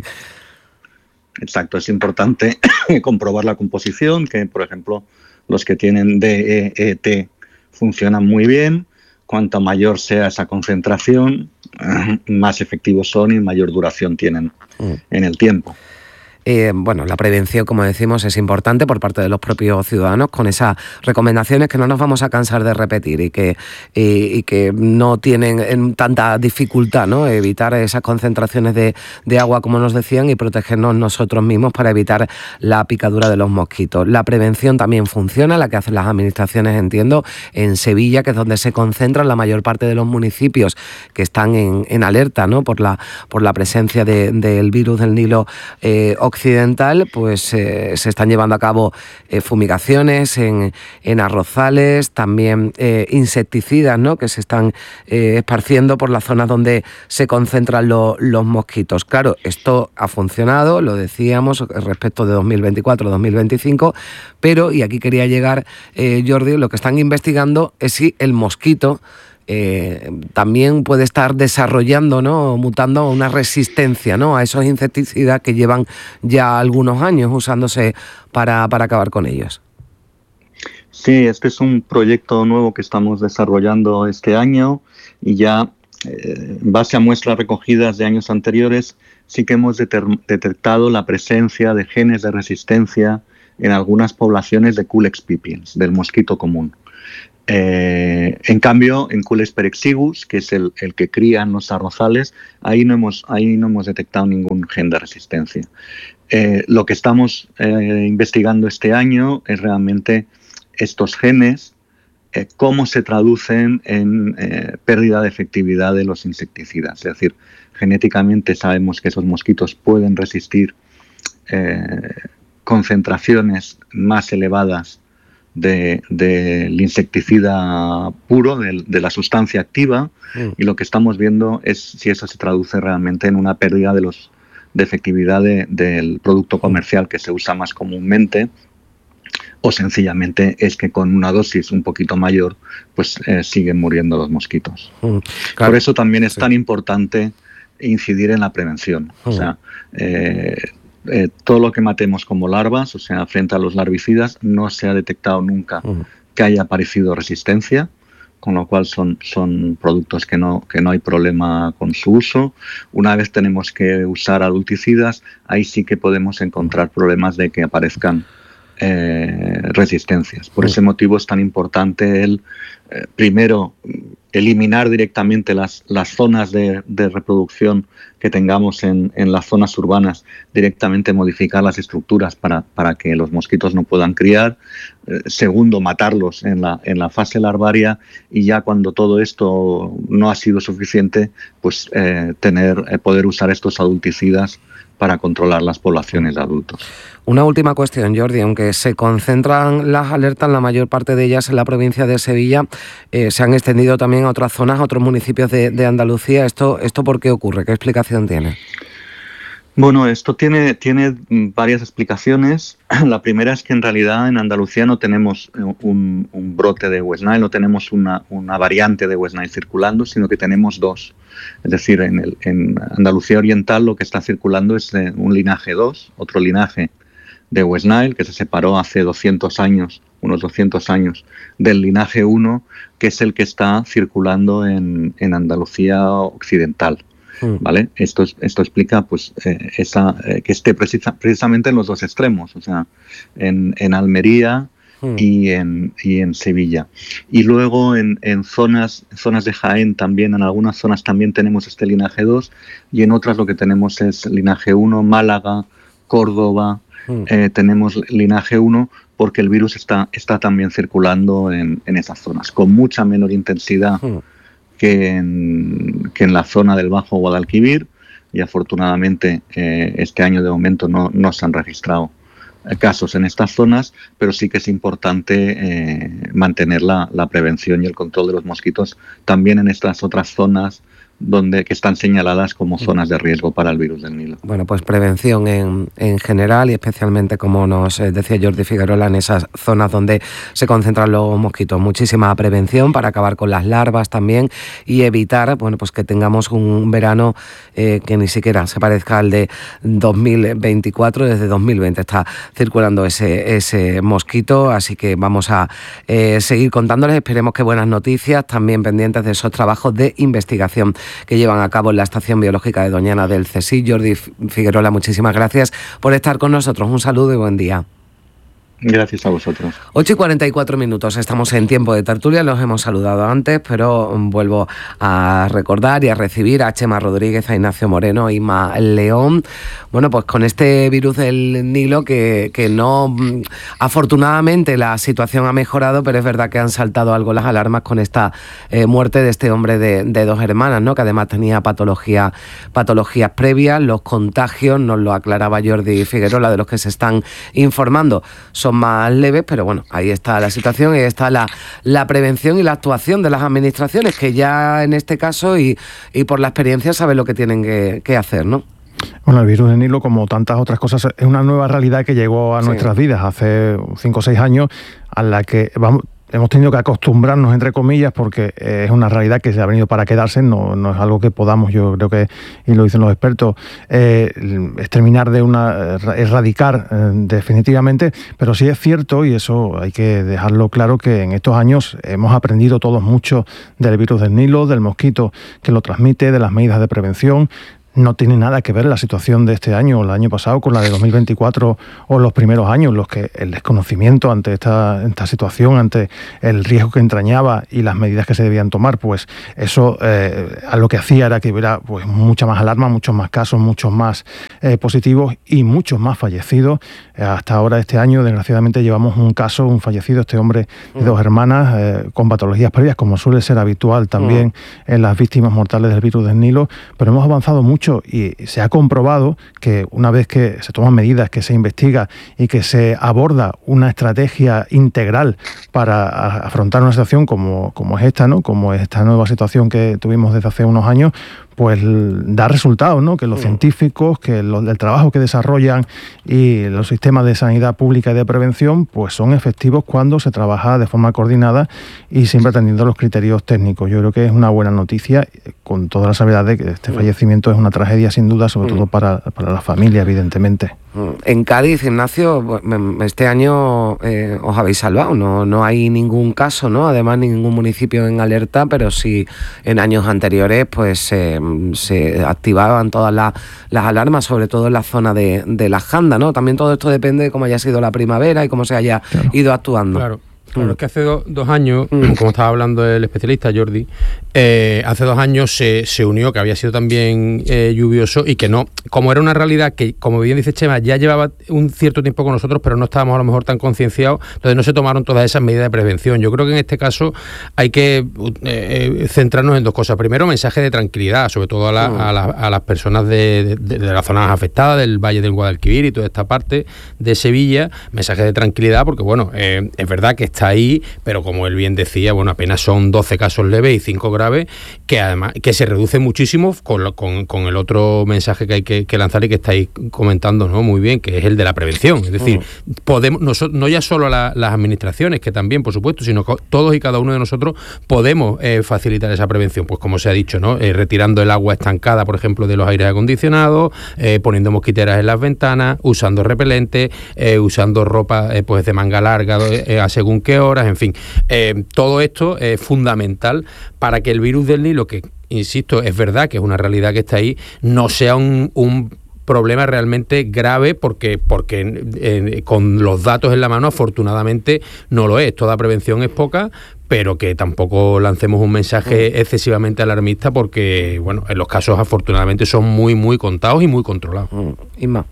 Exacto, es importante comprobar la composición, que por ejemplo los que tienen D E E T funcionan muy bien. Cuanto mayor sea esa concentración, más efectivos son y mayor duración tienen en el tiempo. Eh, bueno, la prevención, como decimos, es importante por parte de los propios ciudadanos, con esas recomendaciones que no nos vamos a cansar de repetir y que, y, y que no tienen tanta dificultad, ¿no?, evitar esas concentraciones de, de agua, como nos decían, y protegernos nosotros mismos para evitar la picadura de los mosquitos. La prevención también funciona, la que hacen las administraciones, entiendo, en Sevilla, que es donde se concentran la mayor parte de los municipios que están en, en alerta, ¿no?, por la, por la presencia de, del virus del Nilo eh, occidental, pues eh, se están llevando a cabo eh, fumigaciones en, en arrozales, también eh, insecticidas, ¿no?, que se están eh, esparciendo por las zonas donde se concentran lo, los mosquitos. Claro, esto ha funcionado, lo decíamos, respecto de dos mil veinticuatro dos mil veinticinco, pero, y aquí quería llegar, eh, Jordi, lo que están investigando es si el mosquito Eh, también puede estar desarrollando, ¿no?, mutando una resistencia, ¿no?, a esos insecticidas que llevan ya algunos años usándose para, para acabar con ellos. Sí, este es un proyecto nuevo que estamos desarrollando este año y ya eh, en base a muestras recogidas de años anteriores sí que hemos deter- detectado la presencia de genes de resistencia en algunas poblaciones de Culex pipiens, del mosquito común. Eh, en cambio, en Culex perexigus, que es el, el que crían los arrozales, ahí no hemos, ahí no hemos detectado ningún gen de resistencia. Eh, lo que estamos eh, investigando este año es realmente estos genes, eh, cómo se traducen en eh, pérdida de efectividad de los insecticidas. Es decir, genéticamente sabemos que esos mosquitos pueden resistir eh, concentraciones más elevadas del de, de insecticida puro, de, de la sustancia activa, mm. y lo que estamos viendo es si eso se traduce realmente en una pérdida de, los, de efectividad de, del producto comercial que se usa más comúnmente, o sencillamente es que con una dosis un poquito mayor pues eh, siguen muriendo los mosquitos. Mm. Claro. Por eso también es sí. tan importante incidir en la prevención. Mm. O sea, eh, Eh, todo lo que matemos como larvas, o sea, frente a los larvicidas, no se ha detectado nunca uh-huh. que haya aparecido resistencia, con lo cual son, son productos que no, que no hay problema con su uso. Una vez tenemos que usar adulticidas, ahí sí que podemos encontrar problemas de que aparezcan eh, resistencias. Por uh-huh. ese motivo es tan importante el, eh, primero, eliminar directamente las, las zonas de, de reproducción que tengamos en, en las zonas urbanas, directamente modificar las estructuras para, para que los mosquitos no puedan criar. Eh, segundo, matarlos en la, en la fase larvaria, y ya cuando todo esto no ha sido suficiente, pues eh, tener, eh, poder usar estos adulticidas para controlar las poblaciones de adultos. Una última cuestión, Jordi. Aunque se concentran las alertas, la mayor parte de ellas en la provincia de Sevilla, eh, se han extendido también a otras zonas, a otros municipios de, de Andalucía. ¿Esto, ¿Esto por qué ocurre? ¿Qué explicación tiene? Bueno, esto tiene, tiene varias explicaciones. La primera es que en realidad en Andalucía no tenemos un, un brote de West Nile, no tenemos una, una variante de West Nile circulando, sino que tenemos dos. Es decir, en, el, en Andalucía Oriental lo que está circulando es un linaje dos, otro linaje de West Nile, que se separó hace doscientos años, unos doscientos años, del linaje uno, que es el que está circulando en, en Andalucía Occidental. ¿Vale? Esto, esto explica pues, eh, esa, eh, que esté precisa, precisamente en los dos extremos, o sea, en, en Almería mm. y, en, y en Sevilla. Y luego en, en zonas, zonas de Jaén también, en algunas zonas también tenemos este linaje dos, y en otras lo que tenemos es linaje uno, Málaga, Córdoba, mm. eh, tenemos linaje uno, porque el virus está, está también circulando en, en esas zonas, con mucha menor intensidad mm. Que en, que en la zona del Bajo Guadalquivir, y afortunadamente eh, este año de momento no, no se han registrado eh, casos en estas zonas, pero sí que es importante eh, mantener la, la prevención y el control de los mosquitos también en estas otras zonas donde que están señaladas como zonas de riesgo para el virus del Nilo. Bueno, pues prevención en, en general, y especialmente, como nos decía Jordi Figuerola, en esas zonas donde se concentran los mosquitos. Muchísima prevención para acabar con las larvas también y evitar, bueno, pues que tengamos un verano eh, que ni siquiera se parezca al de dos mil veinticuatro. Desde dos mil veinte está circulando ese, ese mosquito, así que vamos a eh, seguir contándoles. Esperemos que buenas noticias, también pendientes de esos trabajos de investigación que llevan a cabo en la Estación Biológica de Doñana del C S I C. Jordi Figuerola, muchísimas gracias por estar con nosotros. Un saludo y buen día. Gracias a vosotros. ocho y cuarenta y cuatro minutos, estamos en tiempo de tertulia, los hemos saludado antes, pero vuelvo a recordar y a recibir a Chema Rodríguez, a Ignacio Moreno, Inma León. Bueno, pues con este virus del Nilo que, que no, afortunadamente la situación ha mejorado, pero es verdad que han saltado algo las alarmas con esta eh, muerte de este hombre de, de dos hermanas, ¿no? Que además tenía patología, patologías previas, los contagios, nos lo aclaraba Jordi Figuerola, de los que se están informando, son más leves, pero bueno, ahí está la situación y ahí está la, la prevención y la actuación de las administraciones, que ya en este caso y, y por la experiencia saben lo que tienen que, que hacer, ¿no? Bueno, el virus del Nilo, como tantas otras cosas, es una nueva realidad que llegó a sí. nuestras vidas hace cinco o seis años, a la que vamos... hemos tenido que acostumbrarnos, entre comillas, porque es una realidad que se ha venido para quedarse, no, no es algo que podamos, yo creo que, y lo dicen los expertos, eh, exterminar de una, erradicar eh, definitivamente, pero sí es cierto, y eso hay que dejarlo claro, que en estos años hemos aprendido todos mucho del virus del Nilo, del mosquito que lo transmite, de las medidas de prevención. No tiene nada que ver la situación de este año o el año pasado con la de dos mil veinticuatro o los primeros años, los que el desconocimiento ante esta, esta situación, ante el riesgo que entrañaba y las medidas que se debían tomar, pues eso eh, a lo que hacía era que hubiera pues mucha más alarma, muchos más casos, muchos más eh, positivos y muchos más fallecidos. Eh, hasta ahora este año, desgraciadamente, llevamos un caso, un fallecido, este hombre de dos hermanas eh, con patologías previas, como suele ser habitual también uh-huh. en las víctimas mortales del virus del Nilo, pero hemos avanzado mucho y se ha comprobado que una vez que se toman medidas, que se investiga y que se aborda una estrategia integral para afrontar una situación como, como es esta, ¿no? Como esta nueva situación que tuvimos desde hace unos años, pues da resultados, ¿no? Que los científicos, que los, el trabajo que desarrollan y los sistemas de sanidad pública y de prevención, pues son efectivos cuando se trabaja de forma coordinada y siempre atendiendo a los criterios técnicos. Yo creo que es una buena noticia, con toda la salvedad de que este fallecimiento es una tragedia sin duda, sobre todo para, para la familia, evidentemente. En Cádiz, Ignacio, este año eh, os habéis salvado, no, no hay ningún caso, ¿no? Además, ningún municipio en alerta, pero sí en años anteriores pues eh, se activaban todas las, las alarmas, sobre todo en la zona de, de la Janda, ¿no? También todo esto depende de cómo haya sido la primavera y cómo se haya claro. ido actuando. Claro. Claro, es que hace do, dos años, mm. como estaba hablando el especialista Jordi, eh, hace dos años se, se unió, que había sido también eh, lluvioso y que no, como era una realidad que, como bien dice Chema, ya llevaba un cierto tiempo con nosotros, pero no estábamos a lo mejor tan concienciados, entonces no se tomaron todas esas medidas de prevención. Yo creo que en este caso hay que eh, centrarnos en dos cosas. Primero, mensaje de tranquilidad, sobre todo a, la, mm. a, la, a las personas de, de, de las zonas afectadas, del Valle del Guadalquivir y toda esta parte de Sevilla, mensaje de tranquilidad, porque bueno, eh, es verdad que está ahí, pero como él bien decía, bueno, apenas son doce casos leves y cinco graves, que además que se reduce muchísimo con, lo, con, con el otro mensaje que hay que, que lanzar y que estáis comentando, ¿no? Muy bien, que es el de la prevención. Es decir, uh-huh. podemos no, no ya solo la, las administraciones, que también, por supuesto, sino que todos y cada uno de nosotros podemos eh, facilitar esa prevención, pues como se ha dicho, ¿no? Eh, retirando el agua estancada, por ejemplo, de los aires acondicionados, eh, poniendo mosquiteras en las ventanas, usando repelentes, eh, usando ropa eh, pues de manga larga eh, a según qué horas, en fin, eh, todo esto es fundamental para que el virus del Nilo, que insisto, es verdad que es una realidad que está ahí, no sea un, un problema realmente grave, porque, porque eh, con los datos en la mano afortunadamente no lo es. Toda prevención es poca, pero que tampoco lancemos un mensaje excesivamente alarmista, porque bueno, en los casos afortunadamente son muy muy contados y muy controlados. Inma.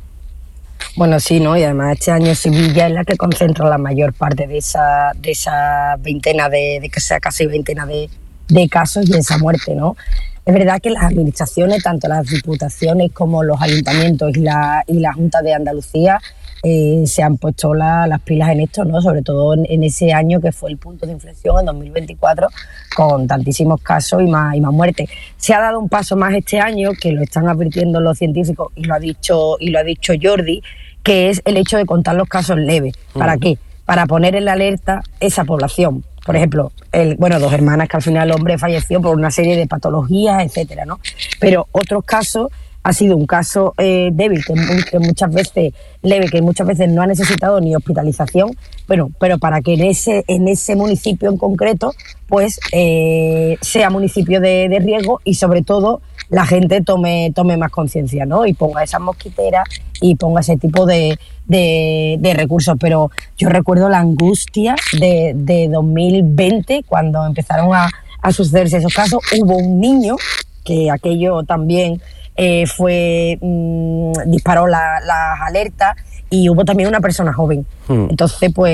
Bueno, sí, ¿no? Y además este año Sevilla es la que concentra la mayor parte de esa, de esa veintena de, de que sea casi veintena de, de casos y esa muerte, ¿no? Es verdad que las administraciones, tanto las diputaciones como los ayuntamientos y la, y la Junta de Andalucía, eh, se han puesto la, las pilas en esto, ¿no? Sobre todo en, en ese año que fue el punto de inflexión en dos mil veinticuatro, con tantísimos casos y más, y más muertes. Se ha dado un paso más este año, que lo están advirtiendo los científicos y lo ha dicho, y lo ha dicho Jordi, que es el hecho de contar los casos leves. ¿Para uh-huh. qué? Para poner en la alerta esa población. Por ejemplo, el, bueno, dos hermanas que al final el hombre falleció por una serie de patologías, etcétera, ¿no? Pero otros casos ha sido un caso eh, débil, que, que muchas veces leve, que muchas veces no ha necesitado ni hospitalización, bueno, pero para que en ese, en ese municipio en concreto, pues eh, sea municipio de, de riesgo y sobre todo la gente tome, tome más conciencia, ¿no? Y ponga esas mosquiteras y ponga ese tipo de, de, de recursos. Pero yo recuerdo la angustia de, de dos mil veinte, cuando empezaron a, a sucederse esos casos. Hubo un niño que aquello también eh, fue mmm, disparó las la alertas, y hubo también una persona joven. Hmm. Entonces, pues,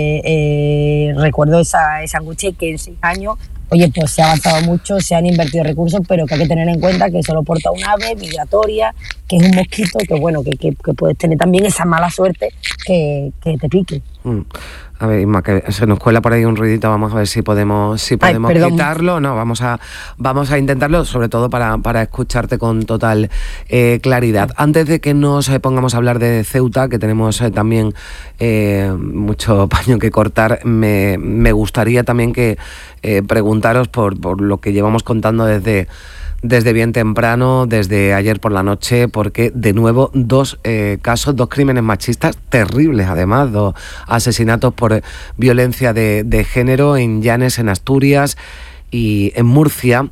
eh, recuerdo esa, esa angustia, y que en seis años, oye, pues se ha avanzado mucho, se han invertido recursos, pero que hay que tener en cuenta que solo porta un ave migratoria, que es un mosquito, que bueno, que, que, que puedes tener también esa mala suerte que, que te pique. Hmm. A ver, Isma, que se nos cuela por ahí un ruidito, vamos a ver si podemos si podemos Ay, quitarlo. No, vamos a vamos a intentarlo, sobre todo para, para escucharte con total eh, claridad. Antes de que nos eh, pongamos a hablar de Ceuta, que tenemos eh, también eh, mucho paño que cortar, me, me gustaría también que eh, preguntaros por, por lo que llevamos contando desde... desde bien temprano, desde ayer por la noche, porque de nuevo dos eh, casos, dos crímenes machistas terribles, además, dos asesinatos por violencia de, de género en Llanes, en Asturias, y en Murcia.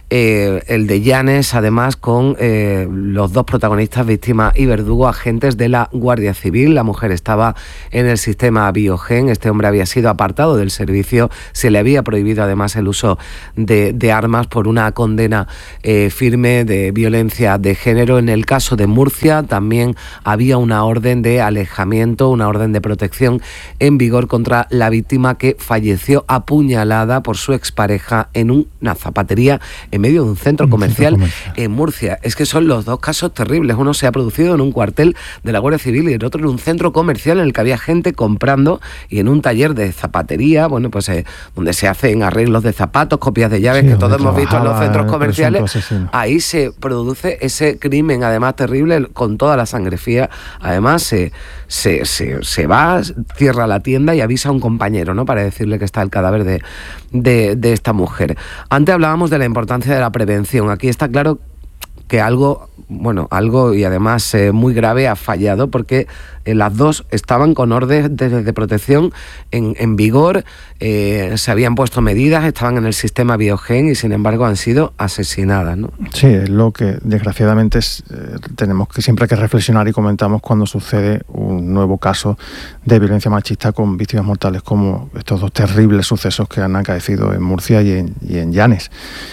Eh, el de Llanes, además, con eh, los dos protagonistas, víctima y verdugo, agentes de la Guardia Civil. La mujer estaba en el sistema Biogen, este hombre había sido apartado del servicio, se le había prohibido además el uso de, de armas por una condena eh, firme de violencia de género. En el caso de Murcia también había una orden de alejamiento, una orden de protección en vigor contra la víctima, que falleció apuñalada por su expareja en una zapatería en medio de un centro comercial, un centro comercial en Murcia. Es que son los dos casos terribles. Uno se ha producido en un cuartel de la Guardia Civil y el otro en un centro comercial en el que había gente comprando, y en un taller de zapatería, bueno, pues eh, donde se hacen arreglos de zapatos, copias de llaves, sí, que todos hemos visto en los centros comerciales. Ahí se produce ese crimen, además terrible, con toda la sangre fría. Además se, se, se, se va, cierra la tienda y avisa a un compañero, ¿no?, para decirle que está el cadáver de, de, de esta mujer. Antes hablábamos de la importancia de la prevención. Aquí está claro que algo, bueno, algo y además eh, muy grave ha fallado, porque eh, las dos estaban con órdenes de, de protección en, en vigor, eh, se habían puesto medidas, estaban en el sistema Biogen y sin embargo han sido asesinadas, ¿no? Sí, es lo que desgraciadamente es, eh, tenemos que siempre que reflexionar, y comentamos cuando sucede un nuevo caso de violencia machista con víctimas mortales, como estos dos terribles sucesos que han acaecido en Murcia y en, y en Llanes.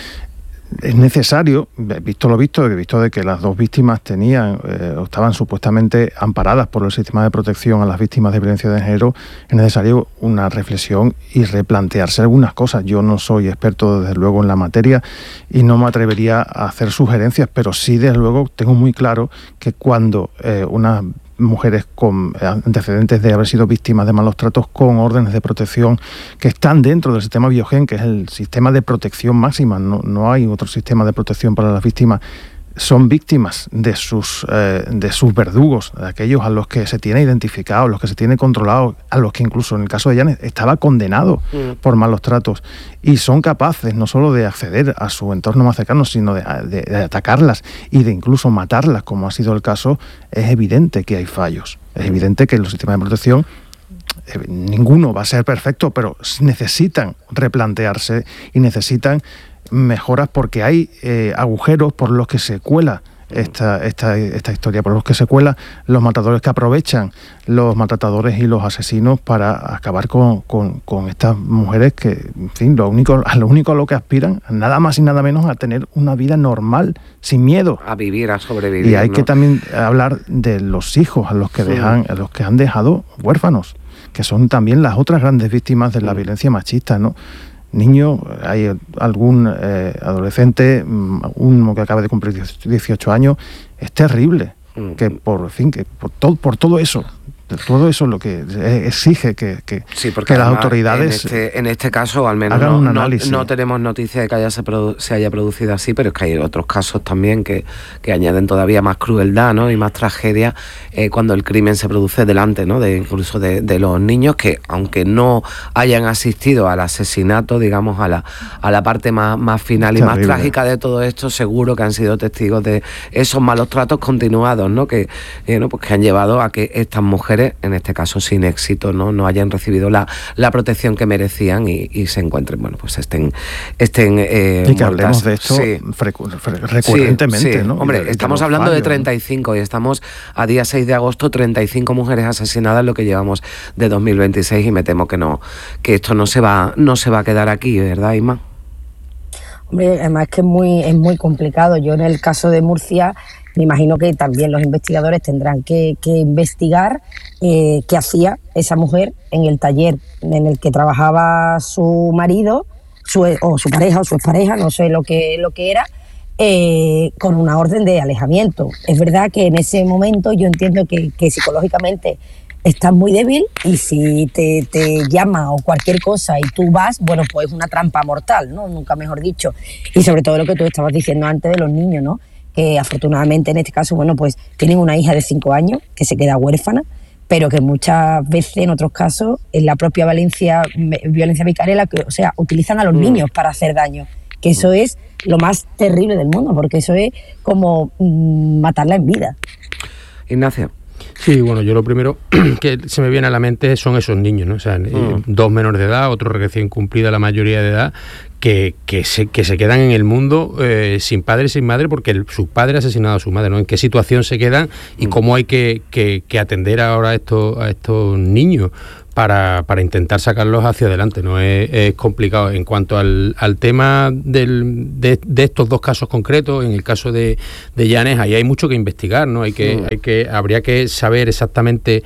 Es necesario, visto lo visto, visto de que las dos víctimas tenían eh, o estaban supuestamente amparadas por el sistema de protección a las víctimas de violencia de género, es necesario una reflexión y replantearse algunas cosas. Yo no soy experto, desde luego, en la materia y no me atrevería a hacer sugerencias, pero sí, desde luego, tengo muy claro que cuando eh, una mujeres con antecedentes de haber sido víctimas de malos tratos con órdenes de protección que están dentro del sistema Biogen, que es el sistema de protección máxima, no, no hay otro sistema de protección para las víctimas, son víctimas de sus eh, de sus verdugos, de aquellos a los que se tiene identificado, a los que se tiene controlado, a los que incluso en el caso de Llanes estaba condenado mm. por malos tratos, y son capaces no solo de acceder a su entorno más cercano, sino de, de, de atacarlas y de incluso matarlas, como ha sido el caso. Es evidente que hay fallos, es evidente que los sistemas de protección, eh, ninguno va a ser perfecto, pero necesitan replantearse y necesitan mejoras, porque hay eh, agujeros por los que se cuela esta, esta, esta historia, por los que se cuelan los maltratadores, que aprovechan los maltratadores y los asesinos para acabar con, con, con estas mujeres que, en fin, lo único, a lo único a lo que aspiran, nada más y nada menos, a tener una vida normal, sin miedo. A vivir, a sobrevivir. Y hay ¿no? que también hablar de los hijos a los que sí. dejan, a los que han dejado huérfanos, que son también las otras grandes víctimas de la sí. violencia machista, ¿no? Niños, hay algún eh, adolescente, uno que acaba de cumplir dieciocho años, es terrible, mm. que por fin, que por todo, por todo eso, todo eso es lo que exige que, que, sí, porque que las autoridades en este, en este caso al menos hagan no, un no, análisis. No tenemos noticia de que haya se, produ- se haya producido así, pero es que hay otros casos también que, que añaden todavía más crueldad, ¿no? Y más tragedia eh, cuando el crimen se produce delante, ¿no? De incluso de, de los niños, que aunque no hayan asistido al asesinato, digamos, a la, a la parte más, más final y más trágica de todo esto, seguro que han sido testigos de esos malos tratos continuados, ¿no? Que, eh, ¿no? Pues que han llevado a que estas mujeres mujeres, en este caso sin éxito, no, no hayan recibido la, la protección que merecían y, y se encuentren, bueno, pues estén... estén eh, y que hablemos de esto sí. frecu- fre- recurrentemente, sí, sí. ¿no? Hombre, de, estamos de hablando fallos, de treinta y cinco, ¿no? Y estamos a día seis de agosto, treinta y cinco mujeres asesinadas, lo que llevamos de dos mil veintiséis, y me temo que no, que esto no se va, no se va a quedar aquí, ¿verdad, Inma? Hombre, además que es muy, es muy complicado. Yo en el caso de Murcia me imagino que también los investigadores tendrán que, que investigar eh, qué hacía esa mujer en el taller en el que trabajaba su marido, su, o su pareja o su expareja, no sé lo que, lo que era, eh, con una orden de alejamiento. Es verdad que en ese momento yo entiendo que, que psicológicamente estás muy débil y si te, te llama o cualquier cosa y tú vas, bueno, pues es una trampa mortal, ¿no? Nunca mejor dicho. Y sobre todo lo que tú estabas diciendo antes de los niños, ¿no? Que afortunadamente en este caso, bueno, pues tienen una hija de cinco años que se queda huérfana, pero que muchas veces, en otros casos, en la propia violencia, violencia vicaria, o sea, utilizan a los mm. niños para hacer daño, que eso es lo más terrible del mundo, porque eso es como mmm, matarla en vida. Ignacio. Sí, bueno, yo lo primero que se me viene a la mente son esos niños, ¿no? O sea, mm. dos menores de edad, otro recién cumplida la mayoría de edad, que, que, se, que se quedan en el mundo eh, sin padre y sin madre porque el, su padre ha asesinado a su madre, ¿no? En qué situación se quedan y mm. cómo hay que, que, que atender ahora a estos, a estos niños para, para intentar sacarlos hacia adelante, ¿no? Es, es complicado. En cuanto al, al tema del, de, de estos dos casos concretos, en el caso de, de Llanes, ahí hay mucho que investigar, ¿no? Hay que, mm. hay que, habría que saber exactamente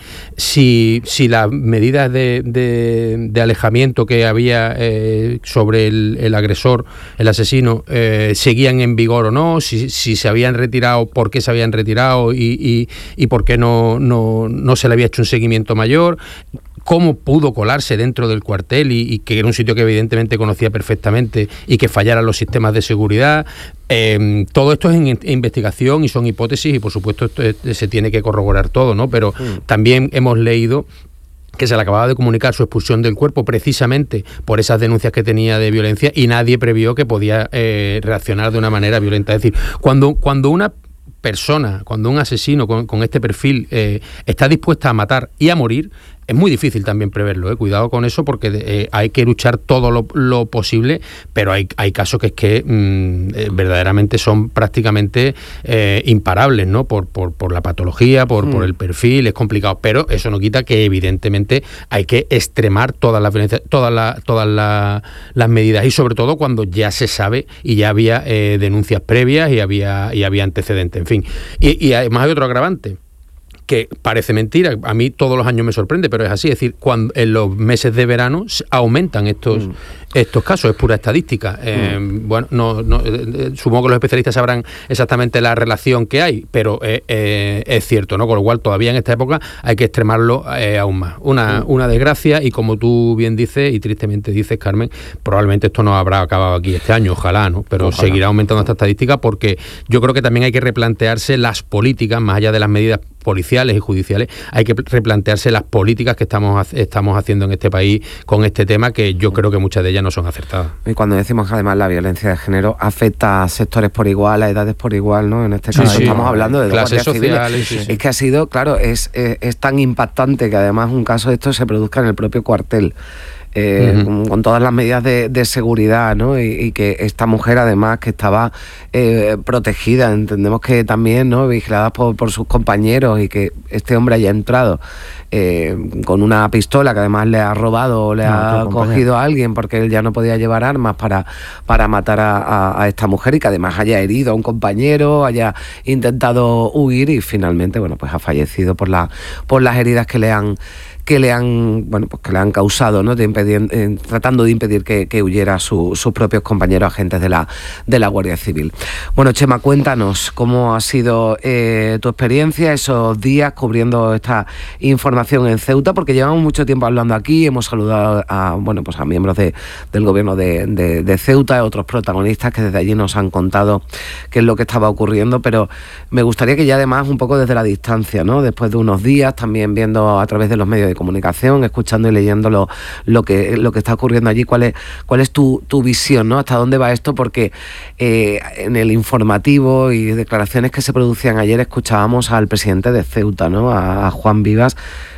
si, si las medidas de, de, de alejamiento que había eh, sobre el, el agresor, el asesino, eh, seguían en vigor o no, si, si se habían retirado, por qué se habían retirado y, y, y por qué no, no, no se le había hecho un seguimiento mayor, cómo pudo colarse dentro del cuartel y, y que era un sitio que evidentemente conocía perfectamente y que fallaran los sistemas de seguridad. Eh, todo esto es en, en investigación y son hipótesis y por supuesto esto es, se tiene que corroborar todo, ¿no? Pero mm. también hemos leído que se le acababa de comunicar su expulsión del cuerpo precisamente por esas denuncias que tenía de violencia y nadie previó que podía eh, reaccionar de una manera violenta. Es decir, cuando, cuando una persona, cuando un asesino con, con este perfil eh, está dispuesta a matar y a morir, es muy difícil también preverlo, ¿eh? Cuidado con eso porque eh, hay que luchar todo lo, lo posible, pero hay, hay casos que es que mmm, eh, verdaderamente son prácticamente eh, imparables, ¿no? Por, por, por la patología, por, mm. por el perfil, es complicado, pero eso no quita que evidentemente hay que extremar todas las violencias, todas las todas la, las medidas y sobre todo cuando ya se sabe y ya había eh, denuncias previas y había, y había antecedentes, en fin. Y, y además hay otro agravante, que parece mentira, a mí todos los años me sorprende, pero es así, es decir, cuando en los meses de verano aumentan estos mm. estos casos, es pura estadística. Eh, mm. Bueno, no, no eh, supongo que los especialistas sabrán exactamente la relación que hay, pero eh, eh, es cierto, ¿no? Con lo cual todavía en esta época hay que extremarlo eh, aún más. Una, mm. una desgracia y como tú bien dices y tristemente dices, Carmen, probablemente esto no habrá acabado aquí este año, ojalá, ¿no? Pero ojalá. Seguirá aumentando esta estadística porque yo creo que también hay que replantearse las políticas, más allá de las medidas policiales y judiciales, hay que replantearse las políticas que estamos estamos haciendo en este país con este tema, que yo creo que muchas de ellas no son acertadas. Y cuando decimos que además la violencia de género afecta a sectores por igual, a edades por igual, ¿no? En este caso sí, sí, estamos hablando de clases sociales. Sí, sí. Es que ha sido, claro, es, es, es tan impactante que además un caso de esto se produzca en el propio cuartel. Eh, uh-huh. con, con todas las medidas de, de seguridad, ¿no? Y, y que esta mujer además que estaba eh, protegida, entendemos que también, ¿no? Vigilada por, por sus compañeros y que este hombre haya entrado eh, con una pistola que además le ha robado o le no, ha cogido a alguien porque él ya no podía llevar armas para, para matar a, a, a esta mujer y que además haya herido a un compañero, haya intentado huir y finalmente, bueno, pues ha fallecido por, la, por las heridas que le han que le han bueno pues que le han causado, ¿no? De impedir, eh, tratando de impedir que, que huyera su, sus propios compañeros agentes de la de la Guardia Civil. Bueno, Chema, cuéntanos cómo ha sido eh, tu experiencia esos días cubriendo esta información en Ceuta, porque llevamos mucho tiempo hablando aquí, hemos saludado a bueno pues a miembros de, del gobierno de, de, de Ceuta, a otros protagonistas que desde allí nos han contado qué es lo que estaba ocurriendo, pero me gustaría que ya además un poco desde la distancia, ¿no? Después de unos días, también viendo a través de los medios de comunicación, escuchando y leyendo lo, lo que lo que está ocurriendo allí, cuál es cuál es tu, tu visión, ¿no? ¿Hasta dónde va esto? Porque eh, en el informativo y declaraciones que se producían ayer escuchábamos al presidente de Ceuta, ¿no? A, a Juan Vivas,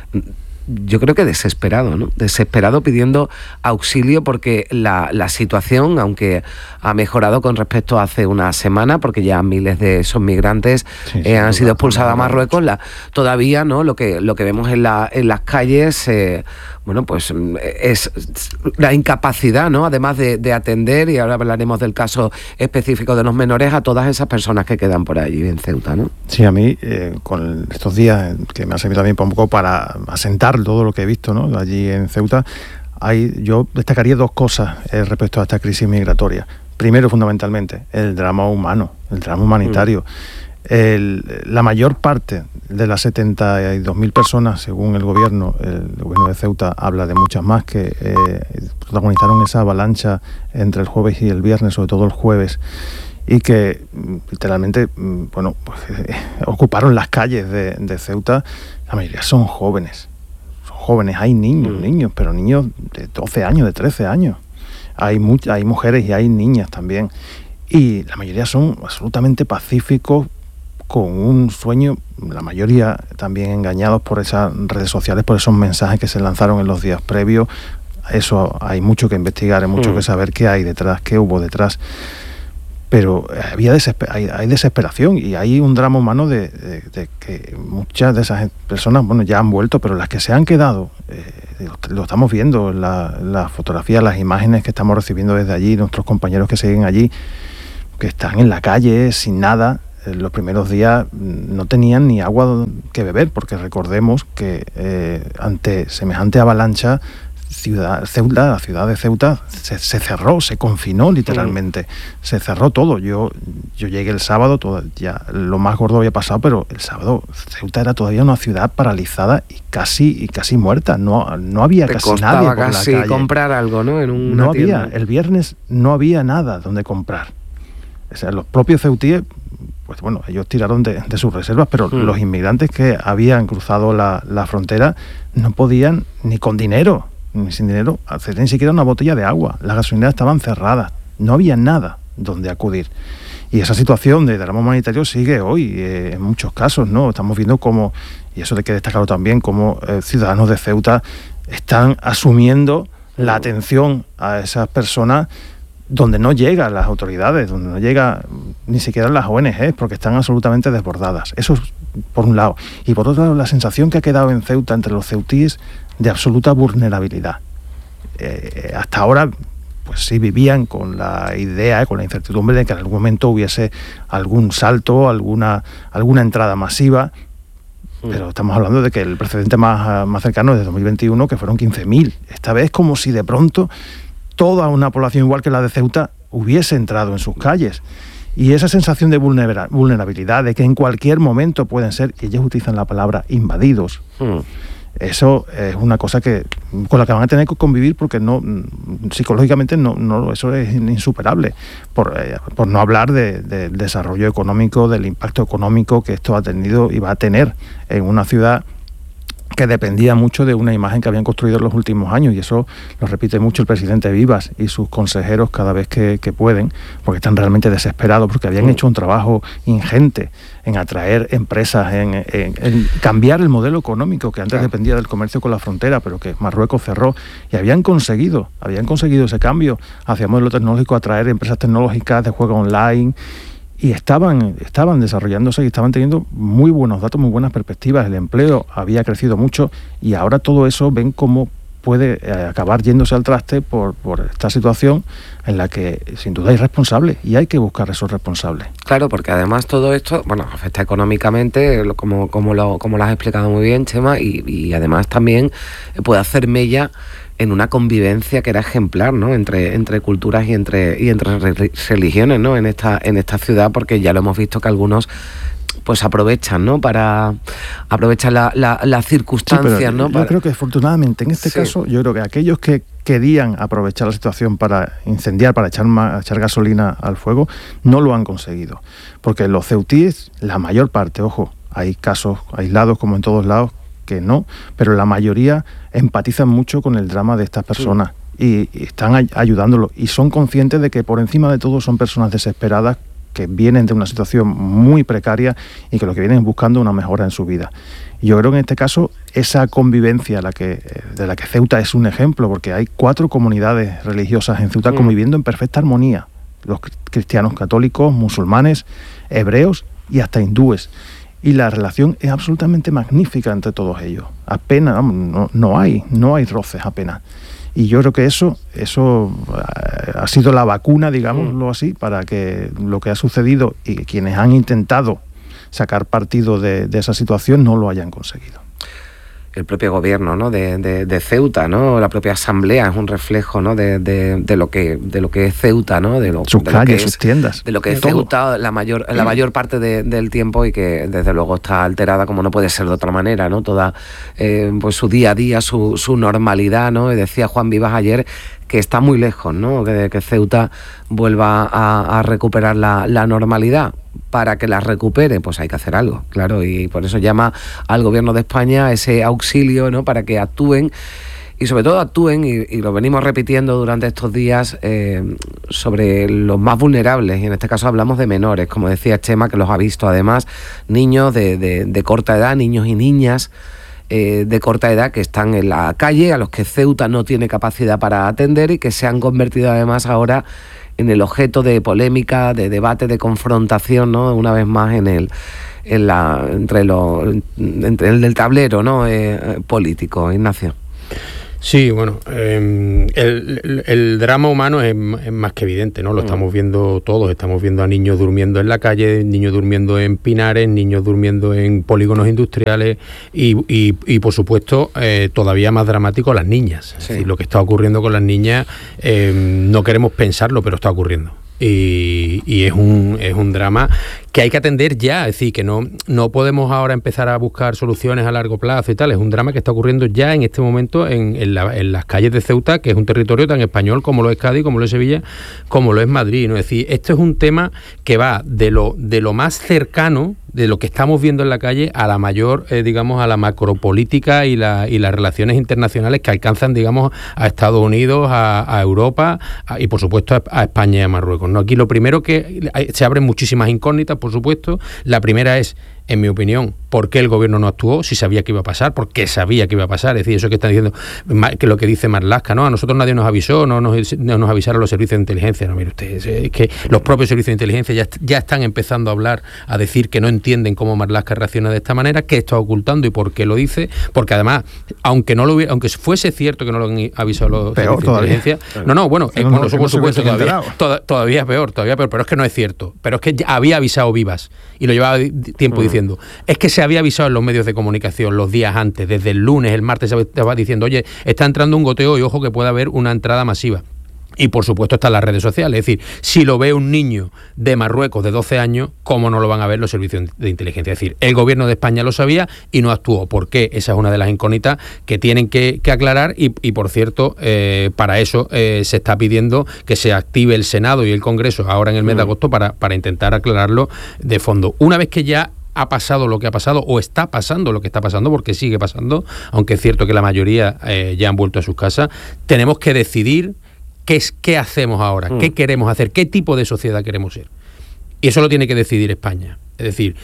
yo creo que desesperado, ¿no? Desesperado pidiendo auxilio porque la, la situación, aunque ha mejorado con respecto a hace una semana, porque ya miles de esos migrantes sí, eh, han sido expulsados a Marruecos, la, todavía, ¿no? Lo que, lo que vemos en, la, en las calles, eh, bueno, pues es la incapacidad, ¿no? Además de, de atender, y ahora hablaremos del caso específico de los menores, a todas esas personas que quedan por allí en Ceuta, ¿no? Sí, a mí, eh, con estos días, que me ha servido también un poco para asentar todo lo que he visto, ¿no? Allí en Ceuta, hay, yo destacaría dos cosas eh, respecto a esta crisis migratoria. Primero, fundamentalmente, el drama humano, el drama humanitario. Mm. El, la mayor parte de las setenta y dos mil personas, según el gobierno, el gobierno de Ceuta habla de muchas más que eh, protagonizaron esa avalancha entre el jueves y el viernes, sobre todo el jueves, y que literalmente, bueno, pues, eh, ocuparon las calles de, de Ceuta. La mayoría son jóvenes, son jóvenes, hay niños, mm. niños, pero niños de doce años, de trece años. Hay, mu- hay mujeres y hay niñas también. Y la mayoría son absolutamente pacíficos, con un sueño, la mayoría también engañados por esas redes sociales, por esos mensajes que se lanzaron en los días previos. Eso hay mucho que investigar, hay mucho mm. que saber qué hay detrás, qué hubo detrás. Pero había desesper- hay, hay desesperación y hay un drama humano de, de, de que muchas de esas personas, bueno, ya han vuelto, pero las que se han quedado, eh, lo, lo estamos viendo en la, la fotografía, las imágenes que estamos recibiendo desde allí, nuestros compañeros que siguen allí, que están en la calle sin nada. Los primeros días no tenían ni agua que beber, porque recordemos que eh, ante semejante avalancha, ciudad, Ceuta, la ciudad de Ceuta se, se cerró, se confinó literalmente, mm. se cerró todo. Yo, yo llegué el sábado, todo, ya lo más gordo había pasado, pero el sábado Ceuta era todavía una ciudad paralizada y casi, y casi muerta. No, no había Te casi nadie por casi la calle. comprar algo, ¿no? En una no tienda. había, el viernes no había nada donde comprar. O sea, los propios ceutíes, pues bueno, ellos tiraron de, de sus reservas, pero mm. los inmigrantes que habían cruzado la, la frontera no podían ni con dinero, ni sin dinero, hacer ni siquiera una botella de agua. Las gasolineras estaban cerradas, no había nada donde acudir. Y esa situación de drama humanitario sigue hoy, eh, en muchos casos, ¿no? Estamos viendo cómo, y eso hay que destacarlo también, cómo eh, ciudadanos de Ceuta están asumiendo la atención a esas personas donde no llegan las autoridades, donde no llega ni siquiera las O N G, porque están absolutamente desbordadas. Eso es por un lado. Y por otro lado, la sensación que ha quedado en Ceuta entre los ceutíes de absoluta vulnerabilidad. Eh, hasta ahora, pues sí vivían con la idea, con la incertidumbre de que en algún momento hubiese algún salto, alguna, alguna entrada masiva, mm. pero estamos hablando de que el precedente más, más cercano es de dos mil veintiuno, que fueron quince mil. Esta vez como si de pronto toda una población igual que la de Ceuta hubiese entrado en sus calles. Y esa sensación de vulnera- vulnerabilidad, de que en cualquier momento pueden ser, y ellos utilizan la palabra invadidos, mm. eso es una cosa que con la que van a tener que convivir, porque no psicológicamente no, no eso es insuperable, por, eh, por no hablar de, de, del desarrollo económico, del impacto económico que esto ha tenido y va a tener en una ciudad que dependía mucho de una imagen que habían construido en los últimos años, y eso lo repite mucho el presidente Vivas y sus consejeros cada vez que, que pueden, porque están realmente desesperados, porque habían hecho un trabajo ingente en atraer empresas, en, en, en cambiar el modelo económico que antes dependía del comercio con la frontera, pero que Marruecos cerró, y habían conseguido, habían conseguido ese cambio hacia modelo tecnológico, atraer empresas tecnológicas de juego online, y estaban, estaban desarrollándose y estaban teniendo muy buenos datos, muy buenas perspectivas. El empleo había crecido mucho y ahora todo eso ven cómo puede eh, acabar yéndose al traste por, por esta situación en la que sin duda hay responsables y hay que buscar esos responsables. Claro, porque además todo esto, bueno, afecta económicamente, como, como, lo, como lo has explicado muy bien, Chema, y, y además también puede hacer mella en una convivencia que era ejemplar, ¿no? Entre, entre culturas y entre y entre religiones, ¿no? En esta en esta ciudad, porque ya lo hemos visto que algunos pues aprovechan, ¿no? Para aprovechar la, la, las circunstancias, sí, ¿no? Yo Para... creo que afortunadamente en este sí. caso, yo creo que aquellos que querían aprovechar la situación para incendiar, para echar, ma, echar gasolina al fuego, no lo han conseguido. Porque los ceutíes, la mayor parte, ojo, hay casos aislados como en todos lados, que no, pero la mayoría empatizan mucho con el drama de estas personas sí. y, y están ay- ayudándolo y son conscientes de que por encima de todo son personas desesperadas que vienen de una situación muy precaria y que lo que vienen es buscando una mejora en su vida. Y yo creo que en este caso esa convivencia la que, de la que Ceuta es un ejemplo, porque hay cuatro comunidades religiosas en Ceuta mm. conviviendo en perfecta armonía, los cristianos católicos, musulmanes, hebreos y hasta hindúes. Y la relación es absolutamente magnífica entre todos ellos. Apenas, no, no hay, no hay roces apenas. Y yo creo que eso, eso ha sido la vacuna, digámoslo así, para que lo que ha sucedido y quienes han intentado sacar partido de, de esa situación no lo hayan conseguido. El propio gobierno, ¿no? de, de, de Ceuta, ¿no? La propia asamblea es un reflejo, ¿no? de, de, de lo que de lo que es Ceuta, ¿no? De lo, sus de calles, lo que sus es, tiendas, de lo que es Ceuta la mayor la mayor parte de, del tiempo y que desde luego está alterada como no puede ser de otra manera, ¿no? Toda eh, pues su día a día, su, su normalidad, ¿no? Y decía Juan Vivas ayer que está muy lejos, ¿no? Que, que Ceuta vuelva a, a recuperar la, la normalidad. Para que la recupere, pues hay que hacer algo, claro, y por eso llama al Gobierno de España ese auxilio, ¿no? Para que actúen y sobre todo actúen, y, y lo venimos repitiendo durante estos días, eh, sobre los más vulnerables, y en este caso hablamos de menores, como decía Chema, que los ha visto además, niños de, de, de corta edad, niños y niñas eh, de corta edad que están en la calle, a los que Ceuta no tiene capacidad para atender y que se han convertido además ahora en el objeto de polémica, de debate, de confrontación, ¿no? Una vez más en el en la entre los entre el del tablero, ¿no? Eh, político, Ignacio. Sí, bueno, eh, el, el, el drama humano es, es más que evidente, ¿no? Lo estamos viendo todos, estamos viendo a niños durmiendo en la calle, niños durmiendo en pinares, niños durmiendo en polígonos industriales y, y, y por supuesto, eh, todavía más dramático, las niñas. Sí. Es decir, lo que está ocurriendo con las niñas, eh, no queremos pensarlo, pero está ocurriendo. Y, y es un es un drama que hay que atender ya, es decir, que no, no podemos ahora empezar a buscar soluciones a largo plazo y tal, es un drama que está ocurriendo ya en este momento en, en, la, en las calles de Ceuta, que es un territorio tan español como lo es Cádiz, como lo es Sevilla, como lo es Madrid, ¿no? Es decir, esto es un tema que va de lo, de lo más cercano, de lo que estamos viendo en la calle, a la mayor, eh, digamos, a la macropolítica y, la, y las relaciones internacionales que alcanzan, digamos, a Estados Unidos, a, a Europa a, y, por supuesto, a, a España y a Marruecos, ¿no? Aquí lo primero que hay, se abren muchísimas incógnitas, por supuesto. La primera es, en mi opinión, ¿por qué el gobierno no actuó? Si sabía que iba a pasar, ¿por qué sabía que iba a pasar? Es decir, eso que están diciendo, que lo que dice Marlaska, ¿no? A nosotros nadie nos avisó, no nos, no nos avisaron los servicios de inteligencia. No, mire usted, es que los propios servicios de inteligencia ya, ya están empezando a hablar, a decir que no entienden cómo Marlaska reacciona de esta manera, qué está ocultando y por qué lo dice, porque además, aunque no lo hubiera, aunque fuese cierto que no lo han avisado los peor servicios de inteligencia, no, no, bueno, no, no, eso por supuesto todavía, toda, todavía peor, todavía peor, pero es que no es cierto, pero es que ya había avisado Vivas y lo llevaba tiempo uh-huh. diciendo. Es que se había avisado en los medios de comunicación los días antes, desde el lunes, el martes se estaba diciendo, oye, está entrando un goteo y ojo que puede haber una entrada masiva. Y por supuesto están las redes sociales, es decir, si lo ve un niño de Marruecos de doce años, ¿cómo no lo van a ver los servicios de inteligencia? Es decir, el gobierno de España lo sabía y no actuó. ¿Por qué? Esa es una de las incógnitas que tienen que, que aclarar y, y por cierto, eh, para eso eh, se está pidiendo que se active el Senado y el Congreso ahora en el mes de agosto para, para intentar aclararlo de fondo. Una vez que ya ha pasado lo que ha pasado o está pasando lo que está pasando, porque sigue pasando, aunque es cierto que la mayoría eh, ya han vuelto a sus casas, tenemos que decidir qué, es, qué hacemos ahora, mm. qué queremos hacer, qué tipo de sociedad queremos ser. Y eso lo tiene que decidir España. Es decir,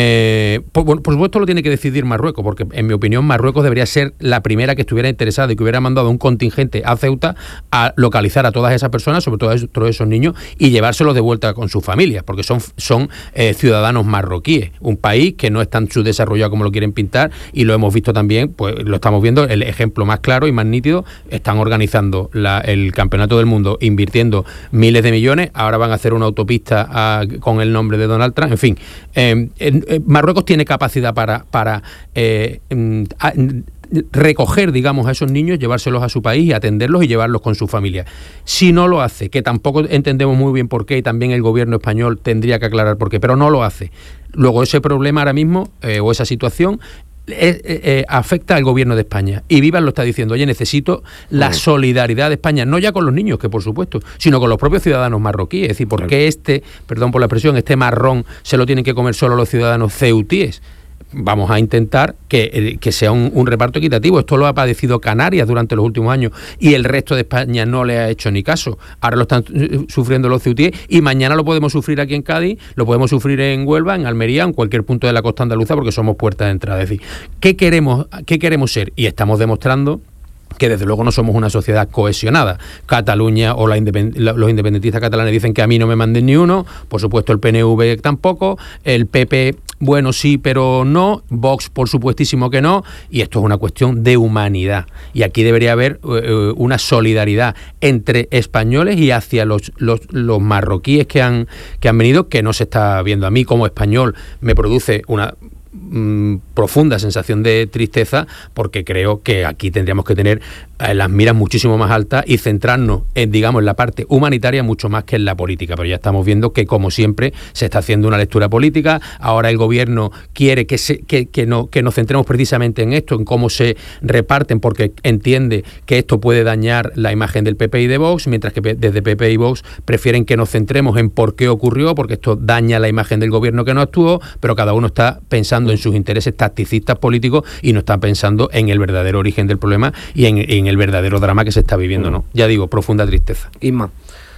eh, por, por supuesto lo tiene que decidir Marruecos, porque en mi opinión Marruecos debería ser la primera que estuviera interesada y que hubiera mandado un contingente a Ceuta a localizar a todas esas personas, sobre todo a todos esos niños, y llevárselos de vuelta con sus familias, porque son, son eh, ciudadanos marroquíes, un país que no es tan subdesarrollado como lo quieren pintar, y lo hemos visto también, pues lo estamos viendo, el ejemplo más claro y más nítido, están organizando la, el Campeonato del Mundo, invirtiendo miles de millones, ahora van a hacer una autopista a, con el nombre de Donald Trump, en fin. Eh, eh, Marruecos tiene capacidad para, para eh, a, recoger, digamos, a esos niños, llevárselos a su país y atenderlos y llevarlos con su familia. Si no lo hace, que tampoco entendemos muy bien por qué, y también el gobierno español tendría que aclarar por qué, pero no lo hace. Luego ese problema ahora mismo, eh, o esa situación, Eh, eh, afecta al gobierno de España y Vivas lo está diciendo, oye, necesito la solidaridad de España, no ya con los niños, que por supuesto, sino con los propios ciudadanos marroquíes. Es decir, ¿por qué este, perdón por la expresión, este marrón se lo tienen que comer solo los ciudadanos ceutíes? vamos a intentar que, que sea un, un reparto equitativo. Esto lo ha padecido Canarias durante los últimos años y el resto de España no le ha hecho ni caso. Ahora lo están sufriendo los ceutíes y mañana lo podemos sufrir aquí en Cádiz, lo podemos sufrir en Huelva, en Almería, en cualquier punto de la costa andaluza, porque somos puertas de entrada. Es decir, ¿qué queremos, qué queremos ser? Y estamos demostrando que desde luego no somos una sociedad cohesionada. Cataluña o la independ- los independentistas catalanes dicen que a mí no me manden ni uno, por supuesto el P N V tampoco, el P P, bueno, sí, pero no, Vox por supuestísimo que no, y esto es una cuestión de humanidad. Y aquí debería haber uh, una solidaridad entre españoles y hacia los, los, los marroquíes que han, que han venido, que no se está viendo. A mí como español me produce una profunda sensación de tristeza, porque creo que aquí tendríamos que tener eh, las miras muchísimo más altas y centrarnos en, digamos, en la parte humanitaria mucho más que en la política. Pero ya estamos viendo que, como siempre, se está haciendo una lectura política. Ahora el gobierno quiere que, se, que, que, no, que nos centremos precisamente en esto, en cómo se reparten, porque entiende que esto puede dañar la imagen del P P y de Vox, mientras que desde P P y Vox prefieren que nos centremos en por qué ocurrió, porque esto daña la imagen del gobierno que no actuó, pero cada uno está pensando en sus intereses tacticistas políticos y no está pensando en el verdadero origen del problema y en, en el verdadero drama que se está viviendo, ¿no? Ya digo, profunda tristeza. Isma.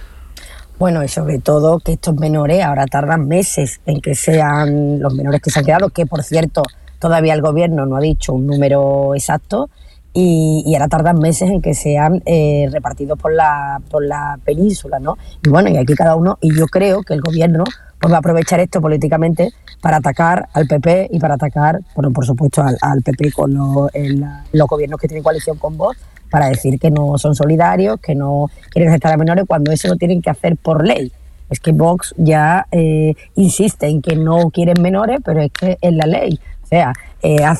Bueno, y sobre todo que estos menores ahora tardan meses en que sean los menores que se han quedado, que por cierto todavía el gobierno no ha dicho un número exacto, y, y ahora tardan meses en que sean eh, repartidos por la, por la península, ¿no? Y bueno, y aquí cada uno, y yo creo que el gobierno pues va a aprovechar esto políticamente para atacar al P P y para atacar, bueno, por supuesto, al, al P P con lo, el, los gobiernos que tienen coalición con Vox, para decir que no son solidarios, que no quieren aceptar a menores, cuando eso lo tienen que hacer por ley. Es que Vox ya eh, insiste en que no quieren menores, pero es que es la ley. O sea, eh, hace